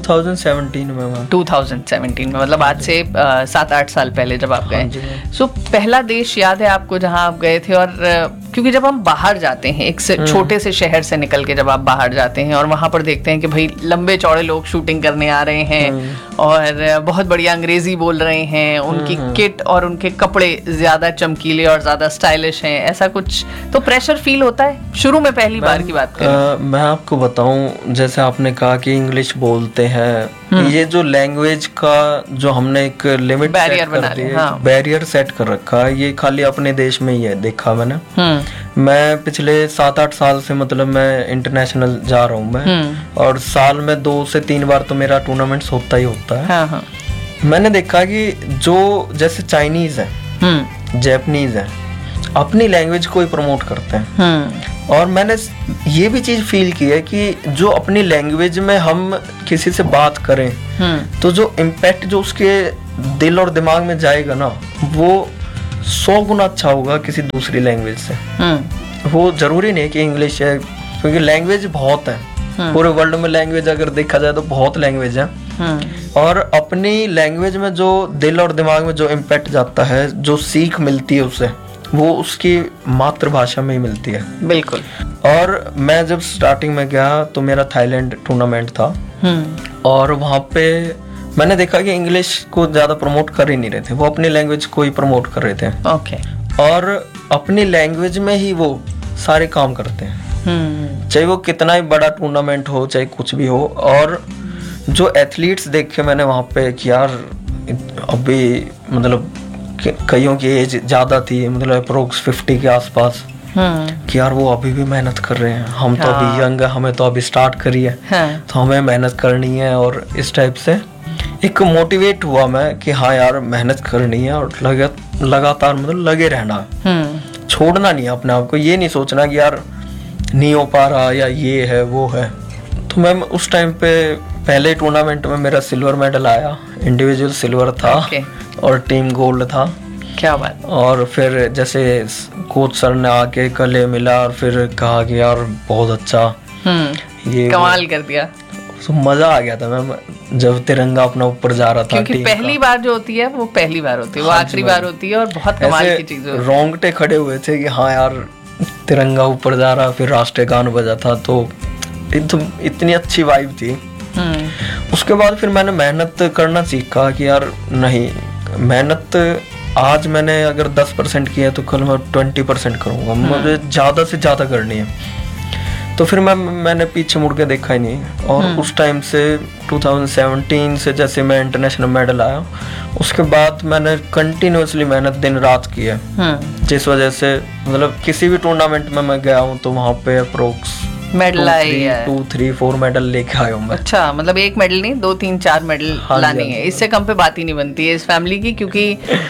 2017 में। 2017 में, मतलब आज से 7-8 साल पहले जब आप गए। सो पहला देश याद है आपको जहां आप गए थे? और क्योंकि जब हम बाहर जाते हैं, एक छोटे से शहर से निकल के जब आप बाहर जाते हैं और वहां पर देखते हैं कि भाई लंबे चौड़े लोग शूटिंग करने आ रहे हैं और बहुत बढ़िया अंग्रेजी बोल रहे हैं, उनकी किट और उनके कपड़े ज्यादा चमकीले और ज्यादा स्टाइलिश हैं, ऐसा कुछ तो प्रेशर फील होता है शुरू में पहली बार की बात करें? मैं आपको बताऊं, जैसे आपने कहा कि इंग्लिश बोलते हैं, ये जो लैंग्वेज का जो हमने एक लिमिट बैरियर बना लिया, बैरियर सेट कर रखा है, ये खाली अपने देश में ही है, देखा मैंने। मैं पिछले 7-8 साल से मतलब मैं इंटरनेशनल जा रहा हूँ मैं, और साल में 2 से 3 बार तो मेरा टूर्नामेंट्स होता ही होता है। मैंने देखा कि जो जैसे चाइनीज है, जापानीज है, अपनी लैंग्वेज को ही प्रमोट करते हैं, और मैंने ये भी चीज फील की है कि जो अपनी लैंग्वेज में हम किसी से बात करें तो जो इम्पैक्ट जो उसके दिल और दिमाग में जाएगा ना, वो 100 गुना अच्छा होगा किसी दूसरी लैंग्वेज से। वो जरूरी नहीं कि इंग्लिश है, क्योंकि लैंग्वेज बहुत है पूरे वर्ल्ड में। लैंग्वेज अगर देखा जाए तो बहुत लैंग्वेज है, और अपनी लैंग्वेज में जो दिल और दिमाग में जो इम्पैक्ट जाता है, जो सीख मिलती है उसे, वो उसकी मातृभाषा में ही मिलती है। बिल्कुल। और मैं जब स्टार्टिंग में गया तो मेरा थाईलैंड टूर्नामेंट था, और वहाँ पे मैंने देखा कि इंग्लिश को ज्यादा प्रमोट कर ही नहीं रहे थे, वो अपनी लैंग्वेज को ही प्रमोट कर रहे थे। ओके। और अपनी लैंग्वेज में ही वो सारे काम करते हैं, चाहे वो कितना ही बड़ा टूर्नामेंट हो, चाहे कुछ भी हो। और जो एथलीट्स देखे मैंने वहाँ पे कि यार अभी मतलब कईयों की एज ज्यादा थी, मतलब अप्रोक्स 50 के आसपास, कि यार वो अभी भी मेहनत कर रहे हैं, हम तो अभी यंग है, हमें तो अभी स्टार्ट करी है, तो हमें मेहनत करनी है। और इस टाइप से एक मोटिवेट हुआ मैं कि हाँ यार मेहनत करनी है, और लगातार मतलब लगे रहना, छोड़ना नहीं अपने आप को, ये नहीं सोचना कि यार नहीं हो पा रहा या ये है वो है। तो मैं उस टाइम पे पहले टूर्नामेंट में मेरा सिल्वर मेडल आया, इंडिविजुअल सिल्वर था और टीम गोल्ड था। क्या बात। और फिर जैसे कोच सर ने आके गले मिला और फिर कहा कि यार बहुत अच्छा, ये कमाल कर दिया। तो मजा आ गया था मैं जब तिरंगा अपना ऊपर जा रहा था, क्योंकि पहली बार जो होती है वो पहली बार होती है, वो आखिरी बार होती है, और बहुत कमाल की चीज है। रोंगटे खड़े हुए थे कि हाँ यार तिरंगा ऊपर जा रहा, फिर राष्ट्रीय गान बजा था, तो इतनी अच्छी वाइब थी। उसके बाद फिर मैंने मेहनत करना सीखा कि यार नहीं, मेहनत आज मैंने अगर 10% की है तो कल मैं 20% करूंगा, मुझे ज्यादा से ज्यादा करनी है। तो फिर मैंने पीछे मुड़ के देखा ही नहीं। और उस टाइम से 2017 से जैसे मैं इंटरनेशनल मेडल आया, उसके बाद मैंने कंटिन्यूअसली मेहनत दिन रात की है, जिस वजह से मतलब किसी भी टूर्नामेंट में मैं गया हूँ तो वहाँ पे अप्रोक्स मेडल आए 2, 3, 4 मेडल लेके आया हूँ मैं। अच्छा, मतलब एक मेडल नहीं, 2, 3, 4 मेडल लाने हैं, इससे कम पे बात ही नहीं बनती है इस फैमिली की, क्योंकि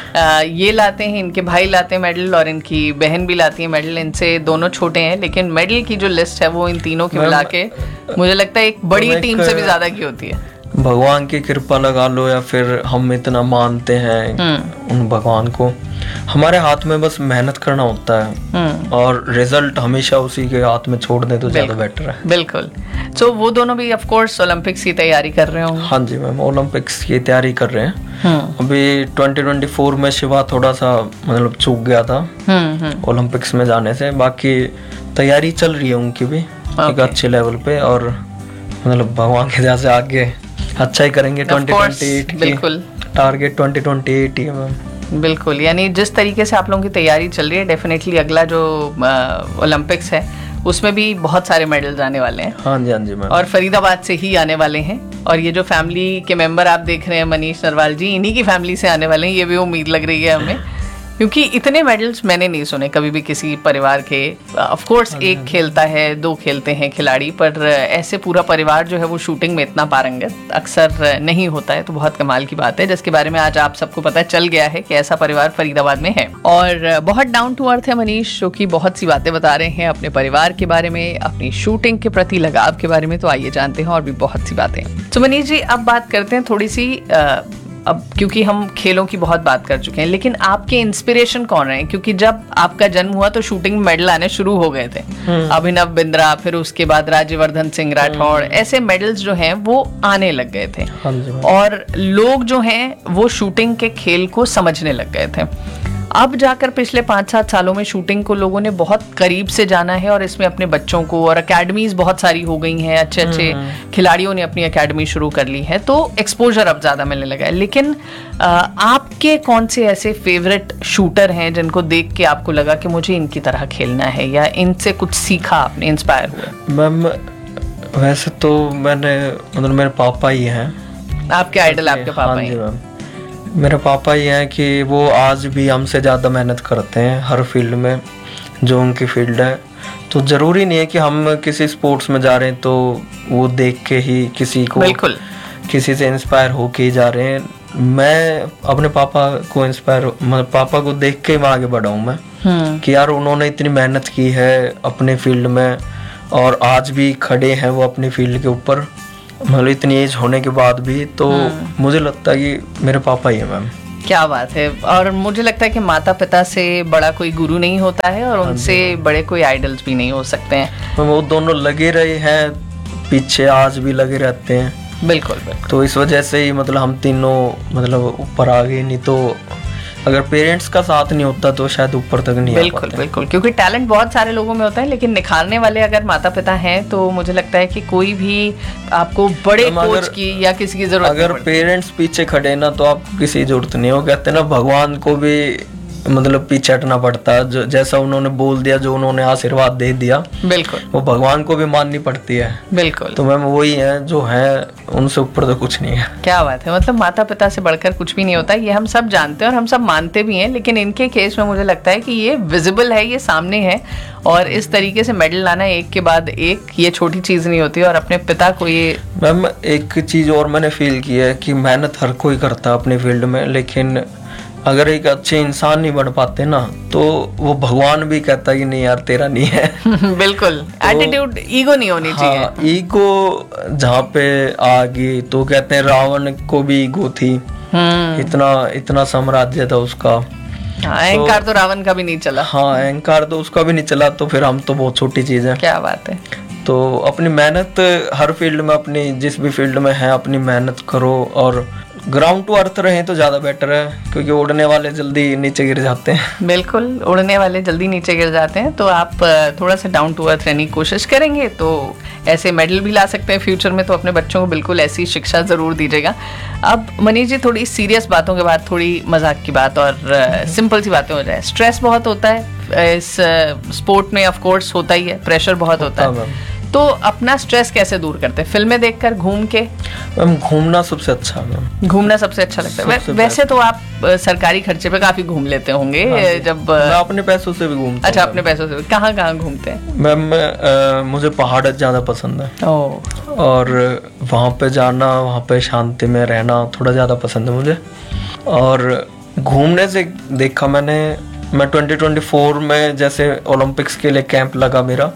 ये लाते हैं, इनके भाई लाते हैं मेडल और इनकी बहन भी लाती है मेडल, इनसे दोनों छोटे हैं, लेकिन मेडल की जो लिस्ट है वो इन तीनों की मिला के मुझे लगता है एक बड़ी टीम से भी ज्यादा की होती है। भगवान की कृपा लगा लो, या फिर हम इतना मानते हैं उन भगवान को, हमारे हाथ में बस मेहनत करना होता है, और रिजल्ट हमेशा उसी के हाथ में छोड़ दे तो ज्यादा बेटर है। बिल्कुल। तो वो दोनों भी ऑफ कोर्स ओलंपिक्स की तैयारी कर रहे होंगे? हाँ जी मैम, ओलंपिक्स की तैयारी कर रहे हैं। अभी 2024 में शिवा थोड़ा सा मतलब चूक गया था ओलंपिक्स में जाने से, बाकी तैयारी चल रही है उनकी भी एक अच्छे लेवल पे, और मतलब भगवान के दया से आगे अच्छा ही करेंगे। 2028 बिल्कुल टारगेट 2028 ही है मैम। बिल्कुल, यानी जिस तरीके से आप लोगों की तैयारी चल रही है, डेफिनेटली अगला जो ओलंपिक्स है उसमें भी बहुत सारे मेडल्स आने वाले हैं। हाँ जी मैम, और फरीदाबाद से ही आने वाले हैं। और ये जो फैमिली के मेंबर आप देख रहे हैं, मनीष नरवाल जी, इन्हीं की फैमिली से आने वाले हैं, ये भी उम्मीद लग रही है हमें, क्योंकि इतने मेडल्स मैंने नहीं सुने कभी भी किसी परिवार के। ऑफ कोर्स एक खेलता है, 2 खेलते हैं खिलाड़ी, पर ऐसे पूरा परिवार जो है वो शूटिंग में इतना पारंगत अक्सर नहीं होता है, तो बहुत कमाल की बात है, जिसके बारे में आज आप सबको पता चल गया है कि ऐसा परिवार फरीदाबाद में है। और बहुत डाउन टू अर्थ है मनीष, जो कि बहुत सी बातें बता रहे हैं अपने परिवार के बारे में, अपनी शूटिंग के प्रति लगाव के बारे में, तो आइए जानते हैं और भी बहुत सी बातें। तो मनीष जी, अब बात करते हैं थोड़ी सी अब क्योंकि हम खेलों की बहुत बात कर चुके हैं, लेकिन आपके इंस्पिरेशन कौन रहे? क्योंकि जब आपका जन्म हुआ तो शूटिंग में मेडल आने शुरू हो गए थे, अभिनव बिंद्रा, फिर उसके बाद राज्यवर्धन सिंह राठौड़, ऐसे मेडल्स जो हैं वो आने लग गए थे। हाँ जी। और लोग जो हैं वो शूटिंग के खेल को समझने लग गए थे। अब जाकर पिछले 5-7 सालों में शूटिंग को लोगों ने बहुत करीब से जाना है और इसमें अपने बच्चों को, और अकेडमीज बहुत सारी हो गई हैं, अच्छे अच्छे खिलाड़ियों ने अपनी अकेडमी शुरू कर ली है, तो एक्सपोजर अब ज़्यादा मिलने लगा है। लेकिन आपके कौन से ऐसे फेवरेट शूटर हैं जिनको देख के आपको लगा कि मुझे इनकी तरह खेलना है, या इनसे कुछ सीखा आपने, इंस्पायर हुआ? मैम वैसे तो मैंने मतलब मेरे पापा ही हैं। आपके आइडल आपके पापा हाँ ही जी मैम, मेरे पापा ही हैं कि वो आज भी हमसे ज़्यादा मेहनत करते हैं हर फील्ड में जो उनकी फील्ड है। तो ज़रूरी नहीं है कि हम किसी स्पोर्ट्स में जा रहे हैं तो वो देख के ही किसी को, बिल्कुल, किसी से इंस्पायर होके ही जा रहे हैं। मैं अपने पापा को पापा को देख के ही आगे बढ़ा हूँ मैं, कि यार उन्होंने इतनी मेहनत की है अपने फील्ड में और आज भी खड़े हैं वो अपनी फील्ड के ऊपर, मतलब इतनी एज होने के बाद भी। तो मुझे लगता है कि मेरे पापा ही है मैम। क्या बात है। और मुझे लगता है कि माता पिता से बड़ा कोई गुरु नहीं होता है और उनसे बड़े कोई आइडल्स भी नहीं हो सकते हैं। तो वो दोनों लगे रहे हैं पीछे, आज भी लगे रहते हैं। बिल्कुल बिल्कुल। तो इस वजह से ही मतलब हम तीनों मतलब ऊपर आ गए, नहीं तो अगर पेरेंट्स का साथ नहीं होता तो शायद ऊपर तक नहीं आ पाते। बिल्कुल बिल्कुल, क्योंकि टैलेंट बहुत सारे लोगों में होता है, लेकिन निखारने वाले अगर माता पिता हैं तो मुझे लगता है कि कोई भी आपको बड़े कोच की या किसी की जरूरत नहीं अगर पड़ती। पेरेंट्स पीछे खड़े ना तो आपको किसी की जरूरत नहीं। वो कहते हैं ना, भगवान को भी मतलब पीछे हटना पड़ता है, जो जैसा उन्होंने बोल दिया, जो उन्होंने आशीर्वाद दे दिया, बिल्कुल, वो भगवान को भी माननी पड़ती है। बिल्कुल। तो मैम वही है जो है, उनसे ऊपर तो कुछ नहीं है। क्या बात है, मतलब माता पिता से बढ़कर कुछ भी नहीं होता, ये हम सब जानते हैं और हम सब मानते भी हैं। लेकिन इनके केस में मुझे लगता है कि ये विजिबल है, ये सामने है, और इस तरीके से मेडल लाना एक के बाद एक, ये छोटी चीज नहीं होती। और अपने पिता को ये मैम एक चीज और मैंने फील की है कि मेहनत हर कोई करता है अपने फील्ड में, लेकिन अगर एक अच्छे इंसान नहीं बन पाते ना तो वो भगवान भी कहता है कि नहीं यार तेरा नहीं है। बिल्कुल, एटीट्यूड, ईगो नहीं होनी चाहिए। हाँ, ईगो जहाँ पे आ गई तो कहते हैं रावण को भी ईगो थी, इतना साम्राज्य था उसका। अहंकार तो रावण का भी नहीं चला। हाँ, अहंकार तो उसका भी नहीं चला, तो फिर हम तो बहुत छोटी चीज है। क्या बात है। तो अपनी मेहनत हर फील्ड में, अपनी जिस भी फील्ड में है अपनी मेहनत करो, और ग्राउंड टू अर्थ रहे तो ज़्यादा बेटर है, क्योंकि उड़ने वाले जल्दी नीचे गिर जाते हैं। बिल्कुल, उड़ने वाले जल्दी नीचे गिर जाते हैं। तो आप थोड़ा सा डाउन टू अर्थ रहने की कोशिश करेंगे तो ऐसे मेडल भी ला सकते हैं फ्यूचर में। तो अपने बच्चों को बिल्कुल ऐसी शिक्षा ज़रूर दीजिएगा। अब मनीष जी, थोड़ी सीरियस बातों के बाद थोड़ी मजाक की बात और सिंपल सी बातें हो जाए। स्ट्रेस बहुत होता है इस स्पोर्ट में, ऑफ कोर्स होता ही है, प्रेशर बहुत होता है। तो अपना स्ट्रेस कैसे दूर करते हैं? फिल्में देखकर, घूम के? मैम घूमना सबसे अच्छा है। घूमना सबसे अच्छा लगता है। वैसे तो आप सरकारी खर्चे पे काफी घूम लेते होंगे। हाँ, जब मैं अपने पैसों से भी घूमता हूँ। अच्छा, अपने पैसों से कहाँ कहाँ घूमते हैं? मैम मुझे पहाड़ ज़्यादा पसंद है। और वहाँ पे जाना, वहाँ पे शांति में रहना थोड़ा ज़्यादा पसंद है मुझे। और घूमने से देखा मैं 2024 में जैसे ओलंपिक्स के लिए कैंप लगा मेरा,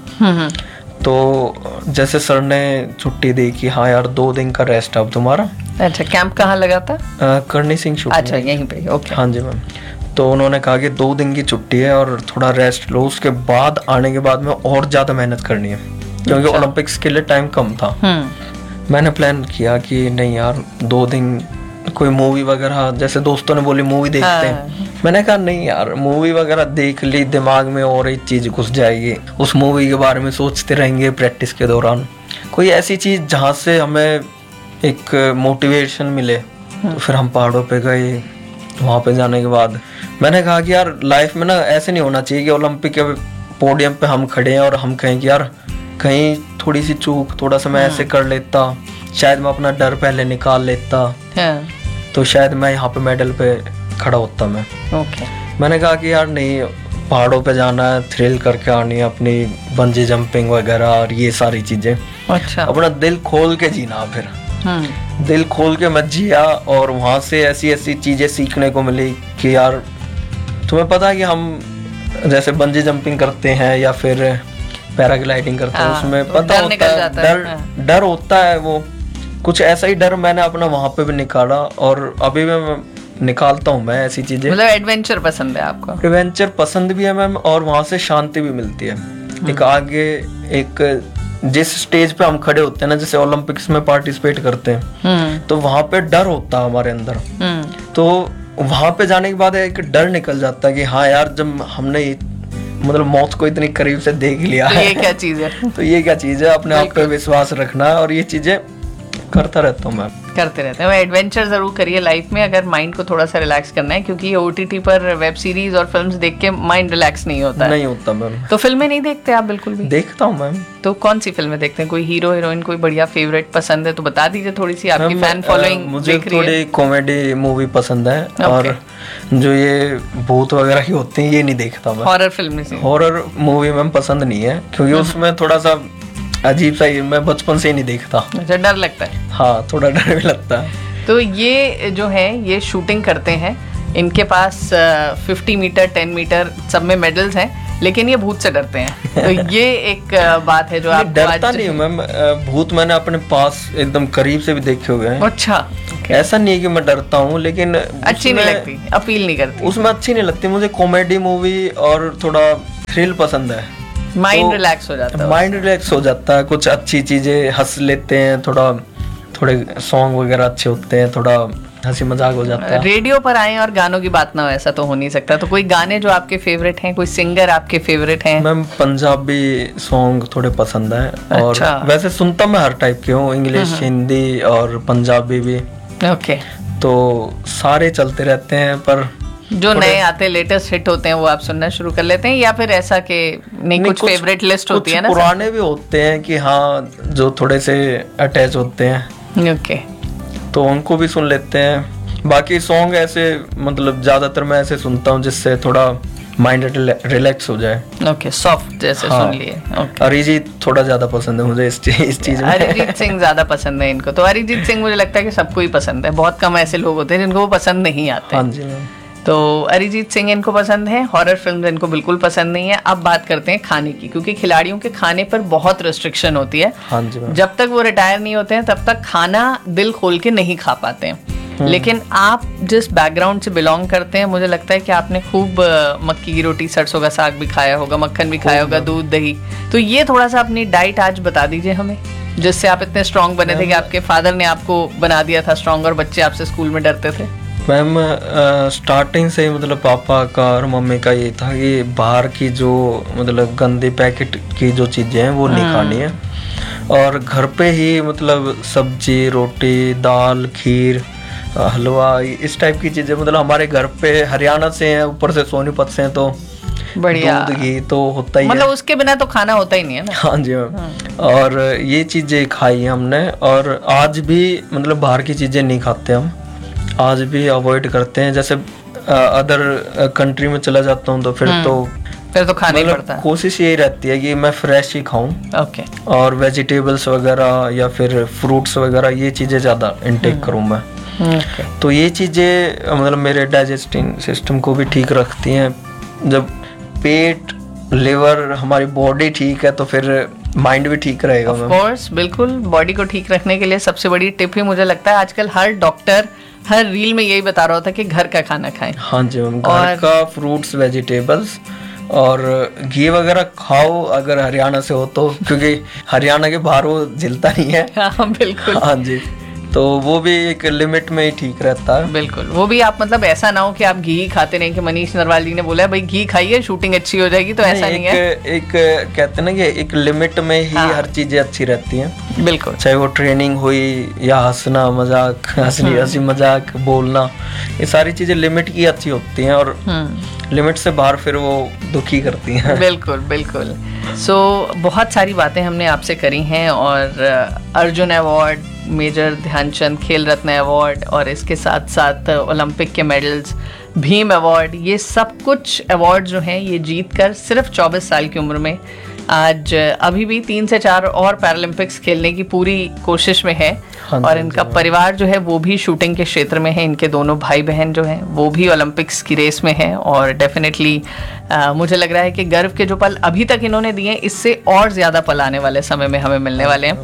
तो जैसे सर ने छुट्टी दी कि हाँ यार 2 दिन का रेस्ट अब तुम्हारा। अच्छा, कैंप कहाँ लगा था? करनी सिंह शूटिंग। अच्छा, यहीं पे? ओके। हाँ जी मैम। तो उन्होंने कहा कि 2 दिन की छुट्टी है और थोड़ा रेस्ट लो, उसके बाद आने के बाद में और ज़्यादा मेहनत करनी है, क्योंकि ओलंपिक्स के लिए टाइम कम था। मैंने प्लान किया कि नहीं यार 2 दिन कोई मूवी वगैरह, जैसे दोस्तों ने बोली मूवी देखते हैं, मैंने कहा नहीं यार मूवी वगैरह देख ली, दिमाग में और एक चीज घुस जाएगी, उस मूवी के बारे में सोचते रहेंगे प्रैक्टिस के दौरान। कोई ऐसी चीज जहाँ से हमें एक मोटिवेशन मिले। तो फिर हम पहाड़ों पे गए। वहाँ पे जाने के बाद मैंने कहा कि यार लाइफ में ना ऐसे नहीं होना चाहिए कि ओलंपिक के पोडियम पे हम खड़े हैं और हम कहें कि यार कहीं थोड़ी सी चूक, थोड़ा सा मैं ऐसे कर लेता, शायद मैं अपना डर पहले निकाल लेता, तो शायद मैं यहाँ पे मेडल पे खड़ा होता मैं। मैंने कहा कि यार नहीं, पहाड़ों पे जाना है, थ्रिल करके आनी है, अपनी बंजी जंपिंग वगैरह और ये सारी चीजें। अच्छा। अपना दिल खोल के जीना। फिर दिल खोल के मैं जिया और वहाँ से ऐसी ऐसी चीजें सीखने को मिली कि यार तुम्हें पता है कि हम जैसे बंजी जंपिंग करते हैं या फिर पैराग्लाइडिंग करते हैं, उसमें पता होता है डर होता है वो, कुछ ऐसा ही डर मैंने अपना वहाँ पे भी निकाला, और अभी मैं निकालता हूँ मैं ऐसी चीजें। मतलब एडवेंचर पसंद है आपको? एडवेंचर पसंद भी है मैम, और वहाँ से शांति भी मिलती है। एक आगे एक जिस स्टेज पे हम खड़े होते हैं ना, जैसे ओलंपिक्स में पार्टिसिपेट करते हैं, तो वहाँ पे डर होता है हमारे अंदर, तो वहाँ पे जाने के बाद एक डर निकल जाता है कि हाँ यार, जब हमने मतलब मौत को इतनी करीब से देख लिया तो है, ये क्या चीज है? तो ये क्या चीज है, अपने आप पे विश्वास रखना है, और ये चीजें करता रहता हूँ मैं। करते रहते हैं। एडवेंचर जरूर करिए लाइफ में, अगर माइंड को थोड़ा सा रिलैक्स करना है, क्योंकि ये OTT पर वेब सीरीज और फिल्म्स देख के माइंड रिलैक्स नहीं होता है। नहीं होता मैम। तो फिल्में नहीं देखते आप बिल्कुल भी? देखता हूँ मैम। तो कौन सी फिल्में देखते हैं? कोई हीरो हीरोइन कोई बढ़िया फेवरेट पसंद है तो बता दीजिए थोड़ी सी, आपकी फैन फॉलोइंग मुझे देख रही है। थोड़ी कॉमेडी मूवी पसंद है, और जो ये भूत वगैरह ही होते हैं ये नहीं देखता मैं। हॉरर फिल्म से? हॉरर मूवी मैम पसंद नहीं है, क्योंकि उसमें थोड़ा सा अजीब सा ही, मैं बचपन से ही नहीं देखता। अच्छा, डर लगता है? हाँ, थोड़ा डर भी लगता है। तो ये जो है ये शूटिंग करते हैं, इनके पास 50 मीटर 10 मीटर सब में मेडल्स हैं, लेकिन ये भूत से डरते हैं। तो ये एक बात है जो आप डरता नहीं हूँ मैम, भूत मैंने अपने पास एकदम करीब से भी देखे हुए हैं। अच्छा, ऐसा नहीं है कि मैं डरता हूँ, लेकिन अच्छी नहीं लगती, अपील नहीं करती उसमें, अच्छी नहीं लगती मुझे। कॉमेडी मूवी और थोड़ा थ्रिल पसंद है, माइंड रिलैक्स हो जाता है। माइंड रिलैक्स हो जाता है, कुछ अच्छी चीजें हंस लेते हैं, थोड़े सॉन्ग वगैरह अच्छे होते हैं, थोड़ा हंसी मजाक हो जाता है। रेडियो पर आए और गानों की बात ना हो, ऐसा तो हो नहीं सकता। तो कोई गाने जो आपके फेवरेट हैं, कोई सिंगर आपके फेवरेट हैं? मैम पंजाबी सॉन्ग थोड़े पसंद है, और अच्छा। वैसे सुनता मैं हर टाइप के हूँ, इंग्लिश, हिंदी और पंजाबी भी। ओके। तो सारे चलते रहते हैं, पर जो नए आते लेटेस्ट हिट होते हैं वो आप सुनना शुरू कर लेते हैं, या फिर ऐसा कि नहीं कुछ फेवरेट लिस्ट होती है ना? पुराने भी होते हैं कि हाँ, जो थोड़े से अटैच होते हैं, ओके, तो उनको भी सुन लेते हैं। बाकी सॉन्ग ऐसे मतलब ज्यादातर मैं ऐसे सुनता हूँ जिससे थोड़ा माइंड रिलैक्स हो जाए। ओके, सॉफ्ट जैसे हाँ। सुन लिए। ओके। अरिजीत थोड़ा ज्यादा पसंद है मुझे इस चीज में। अरिजीत सिंह ज्यादा पसंद है इनको? तो अरिजीत सिंह मुझे लगता है कि सबको ही पसंद है, बहुत कम ऐसे लोग होते हैं जिनको वो पसंद नहीं आते। हाँ जी मैम। तो अरिजीत सिंह इनको पसंद है, हॉरर फिल्म इनको बिल्कुल पसंद नहीं है। अब बात करते हैं खाने की, क्योंकि खिलाड़ियों के खाने पर बहुत रिस्ट्रिक्शन होती है। हाँ जी मैम। जब तक वो रिटायर नहीं होते हैं तब तक खाना दिल खोल के नहीं खा पाते हैं। लेकिन आप जिस बैकग्राउंड से बिलोंग करते हैं, मुझे लगता है कि आपने खूब मक्की की रोटी, सरसों का साग भी खाया होगा, मक्खन भी खाया होगा, दूध दही। तो ये थोड़ा सा अपनी डाइट आज बता दीजिए हमें, जिससे आप इतने स्ट्रांग बने थे कि आपके फादर ने आपको बना दिया था स्ट्रांग, और बच्चे आपसे स्कूल में डरते थे। मैम स्टार्टिंग से ही मतलब पापा का और मम्मी का ये था कि बाहर की जो मतलब गंदे पैकेट की जो चीज़ें हैं वो नहीं खानी है, और घर पे ही मतलब सब्जी, रोटी, दाल, खीर, हलवा, इस टाइप की चीज़ें मतलब हमारे घर पे। हरियाणा से हैं, ऊपर से सोनीपत से हैं, तो बढ़िया, दूध घी तो होता ही मतलब है। उसके बिना तो खाना होता ही नहीं है ना। हाँ जी मैम। और ये चीज़ें खाई हैं हमने, और आज भी मतलब बाहर की चीज़ें नहीं खाते हम, आज भी अवॉइड करते हैं। जैसे अदर कंट्री में चला जाता हूँ तो फिर तो खाना ही पड़ता है। कोशिश यही रहती है कि मैं फ्रेश ही खाऊं, ओके, और वेजिटेबल्स वगैरह या फिर फ्रूट्स वगैरह ये चीज़ें ज़्यादा इनटेक करूं मैं। तो ये चीज़ें मतलब मेरे डाइजेस्टिंग सिस्टम को भी ठीक रखती हैं। जब पेट, लिवर, हमारी बॉडी ठीक है तो फिर माइंड भी ठीक रहेगा। ऑफ कोर्स, बिल्कुल। बॉडी को ठीक रखने के लिए सबसे बड़ी टिप ही मुझे लगता है आजकल हर डॉक्टर हर रील में यही बता रहा होता है कि घर का खाना खाएं। हाँ जी मैम, घर का फ्रूट्स, वेजिटेबल्स और घी वगैरह खाओ अगर हरियाणा से हो तो, क्योंकि हरियाणा के बाहर वो झिलता नहीं है। हाँ बिल्कुल। हाँ जी, तो वो भी एक लिमिट में ही ठीक रहता है। बिल्कुल, वो भी आप मतलब ऐसा ना हो कि आप घी खाते नहीं, कि मनीष नरवाल जी ने बोला है भाई घी खाइए शूटिंग अच्छी हो जाएगी, तो ऐसा नहीं है। एक कहते हैं ना कि एक लिमिट में ही हर चीजें अच्छी रहती हैं। बिल्कुल, चाहे वो ट्रेनिंग हुई या हंसना मजाक, हंसी मजाक, बोलना, ये सारी चीजें लिमिट की अच्छी होती हैं, और लिमिट से बाहर फिर वो दुखी करती हैं। बिल्कुल बिल्कुल। सो बहुत सारी बातें हमने आपसे करी हैं, और अर्जुन अवार्ड, मेजर ध्यानचंद खेल रत्न अवार्ड, और इसके साथ साथ ओलंपिक के मेडल्स, भीम अवार्ड, ये सब कुछ अवार्ड जो हैं ये जीत कर सिर्फ 24 साल की उम्र में आज अभी भी 3 से 4 और पैरालंपिक्स खेलने की पूरी कोशिश में है। और इनका परिवार जो है वो भी शूटिंग के क्षेत्र में है, इनके दोनों भाई बहन जो हैं वो भी ओलंपिक्स की रेस में हैं, और डेफिनेटली मुझे लग रहा है कि गर्व के जो पल अभी तक इन्होंने दिए इससे और ज़्यादा पल आने वाले समय में हमें मिलने वाले हैं।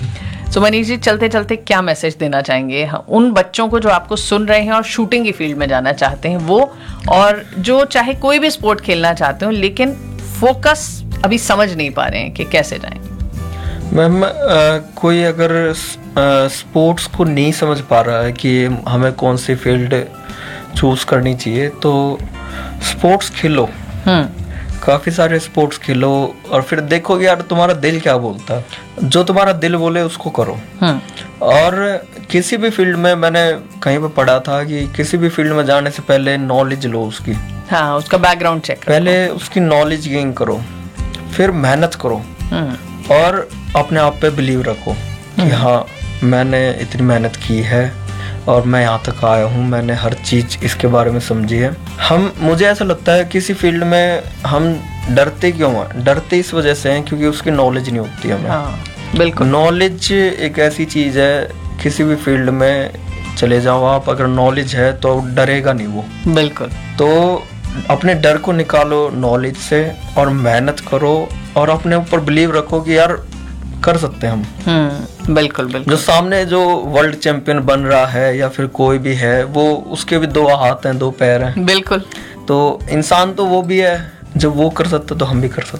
सो मनीष जी, चलते चलते क्या मैसेज देना चाहेंगे उन बच्चों को जो आपको सुन रहे हैं और शूटिंग की फील्ड में जाना चाहते हैं वो, और जो चाहे कोई भी स्पोर्ट खेलना चाहते हो लेकिन फोकस अभी समझ नहीं पा रहे हैं कि कैसे जाएं? मैम, कोई अगर स्पोर्ट्स को नहीं समझ पा रहा है कि हमें कौन सी फील्ड चूज करनी चाहिए, तो स्पोर्ट्स खेलो, काफ़ी सारे स्पोर्ट्स खेलो और फिर देखो कि यार तुम्हारा दिल क्या बोलता है। जो तुम्हारा दिल बोले उसको करो। और किसी भी फील्ड में, मैंने कहीं पे पढ़ा था कि किसी भी फील्ड में जाने से पहले नॉलेज लो उसकी। हाँ, उसका बैकग्राउंड चेक करो। पहले उसकी नॉलेज गेन करो, फिर मेहनत करो और अपने आप पे बिलीव रखो कि हाँ, मैंने इतनी मेहनत की है और मैं यहाँ तक आया हूँ, मैंने हर चीज़ इसके बारे में समझी है। मुझे ऐसा लगता है किसी फील्ड में हम डरते क्यों हैं? डरते इस वजह से हैं क्योंकि उसकी नॉलेज नहीं होती हमें। हाँ, बिल्कुल। नॉलेज एक ऐसी चीज़ है, किसी भी फील्ड में चले जाओ आप, अगर नॉलेज है तो डरेगा नहीं वो। बिल्कुल। तो अपने डर को निकालो नॉलेज से और मेहनत करो और अपने ऊपर बिलीव रखो कि यार कर सकते हैं हम। बिल्कुल बिल्कुल। जो सामने जो वर्ल्ड चैंपियन बन रहा है या फिर कोई भी है, वो उसके भी 2 हाथ हैं, 2 पैर हैं। बिल्कुल। तो इंसान तो वो भी है, जब वो कर सकता तो हम भी कर सकते।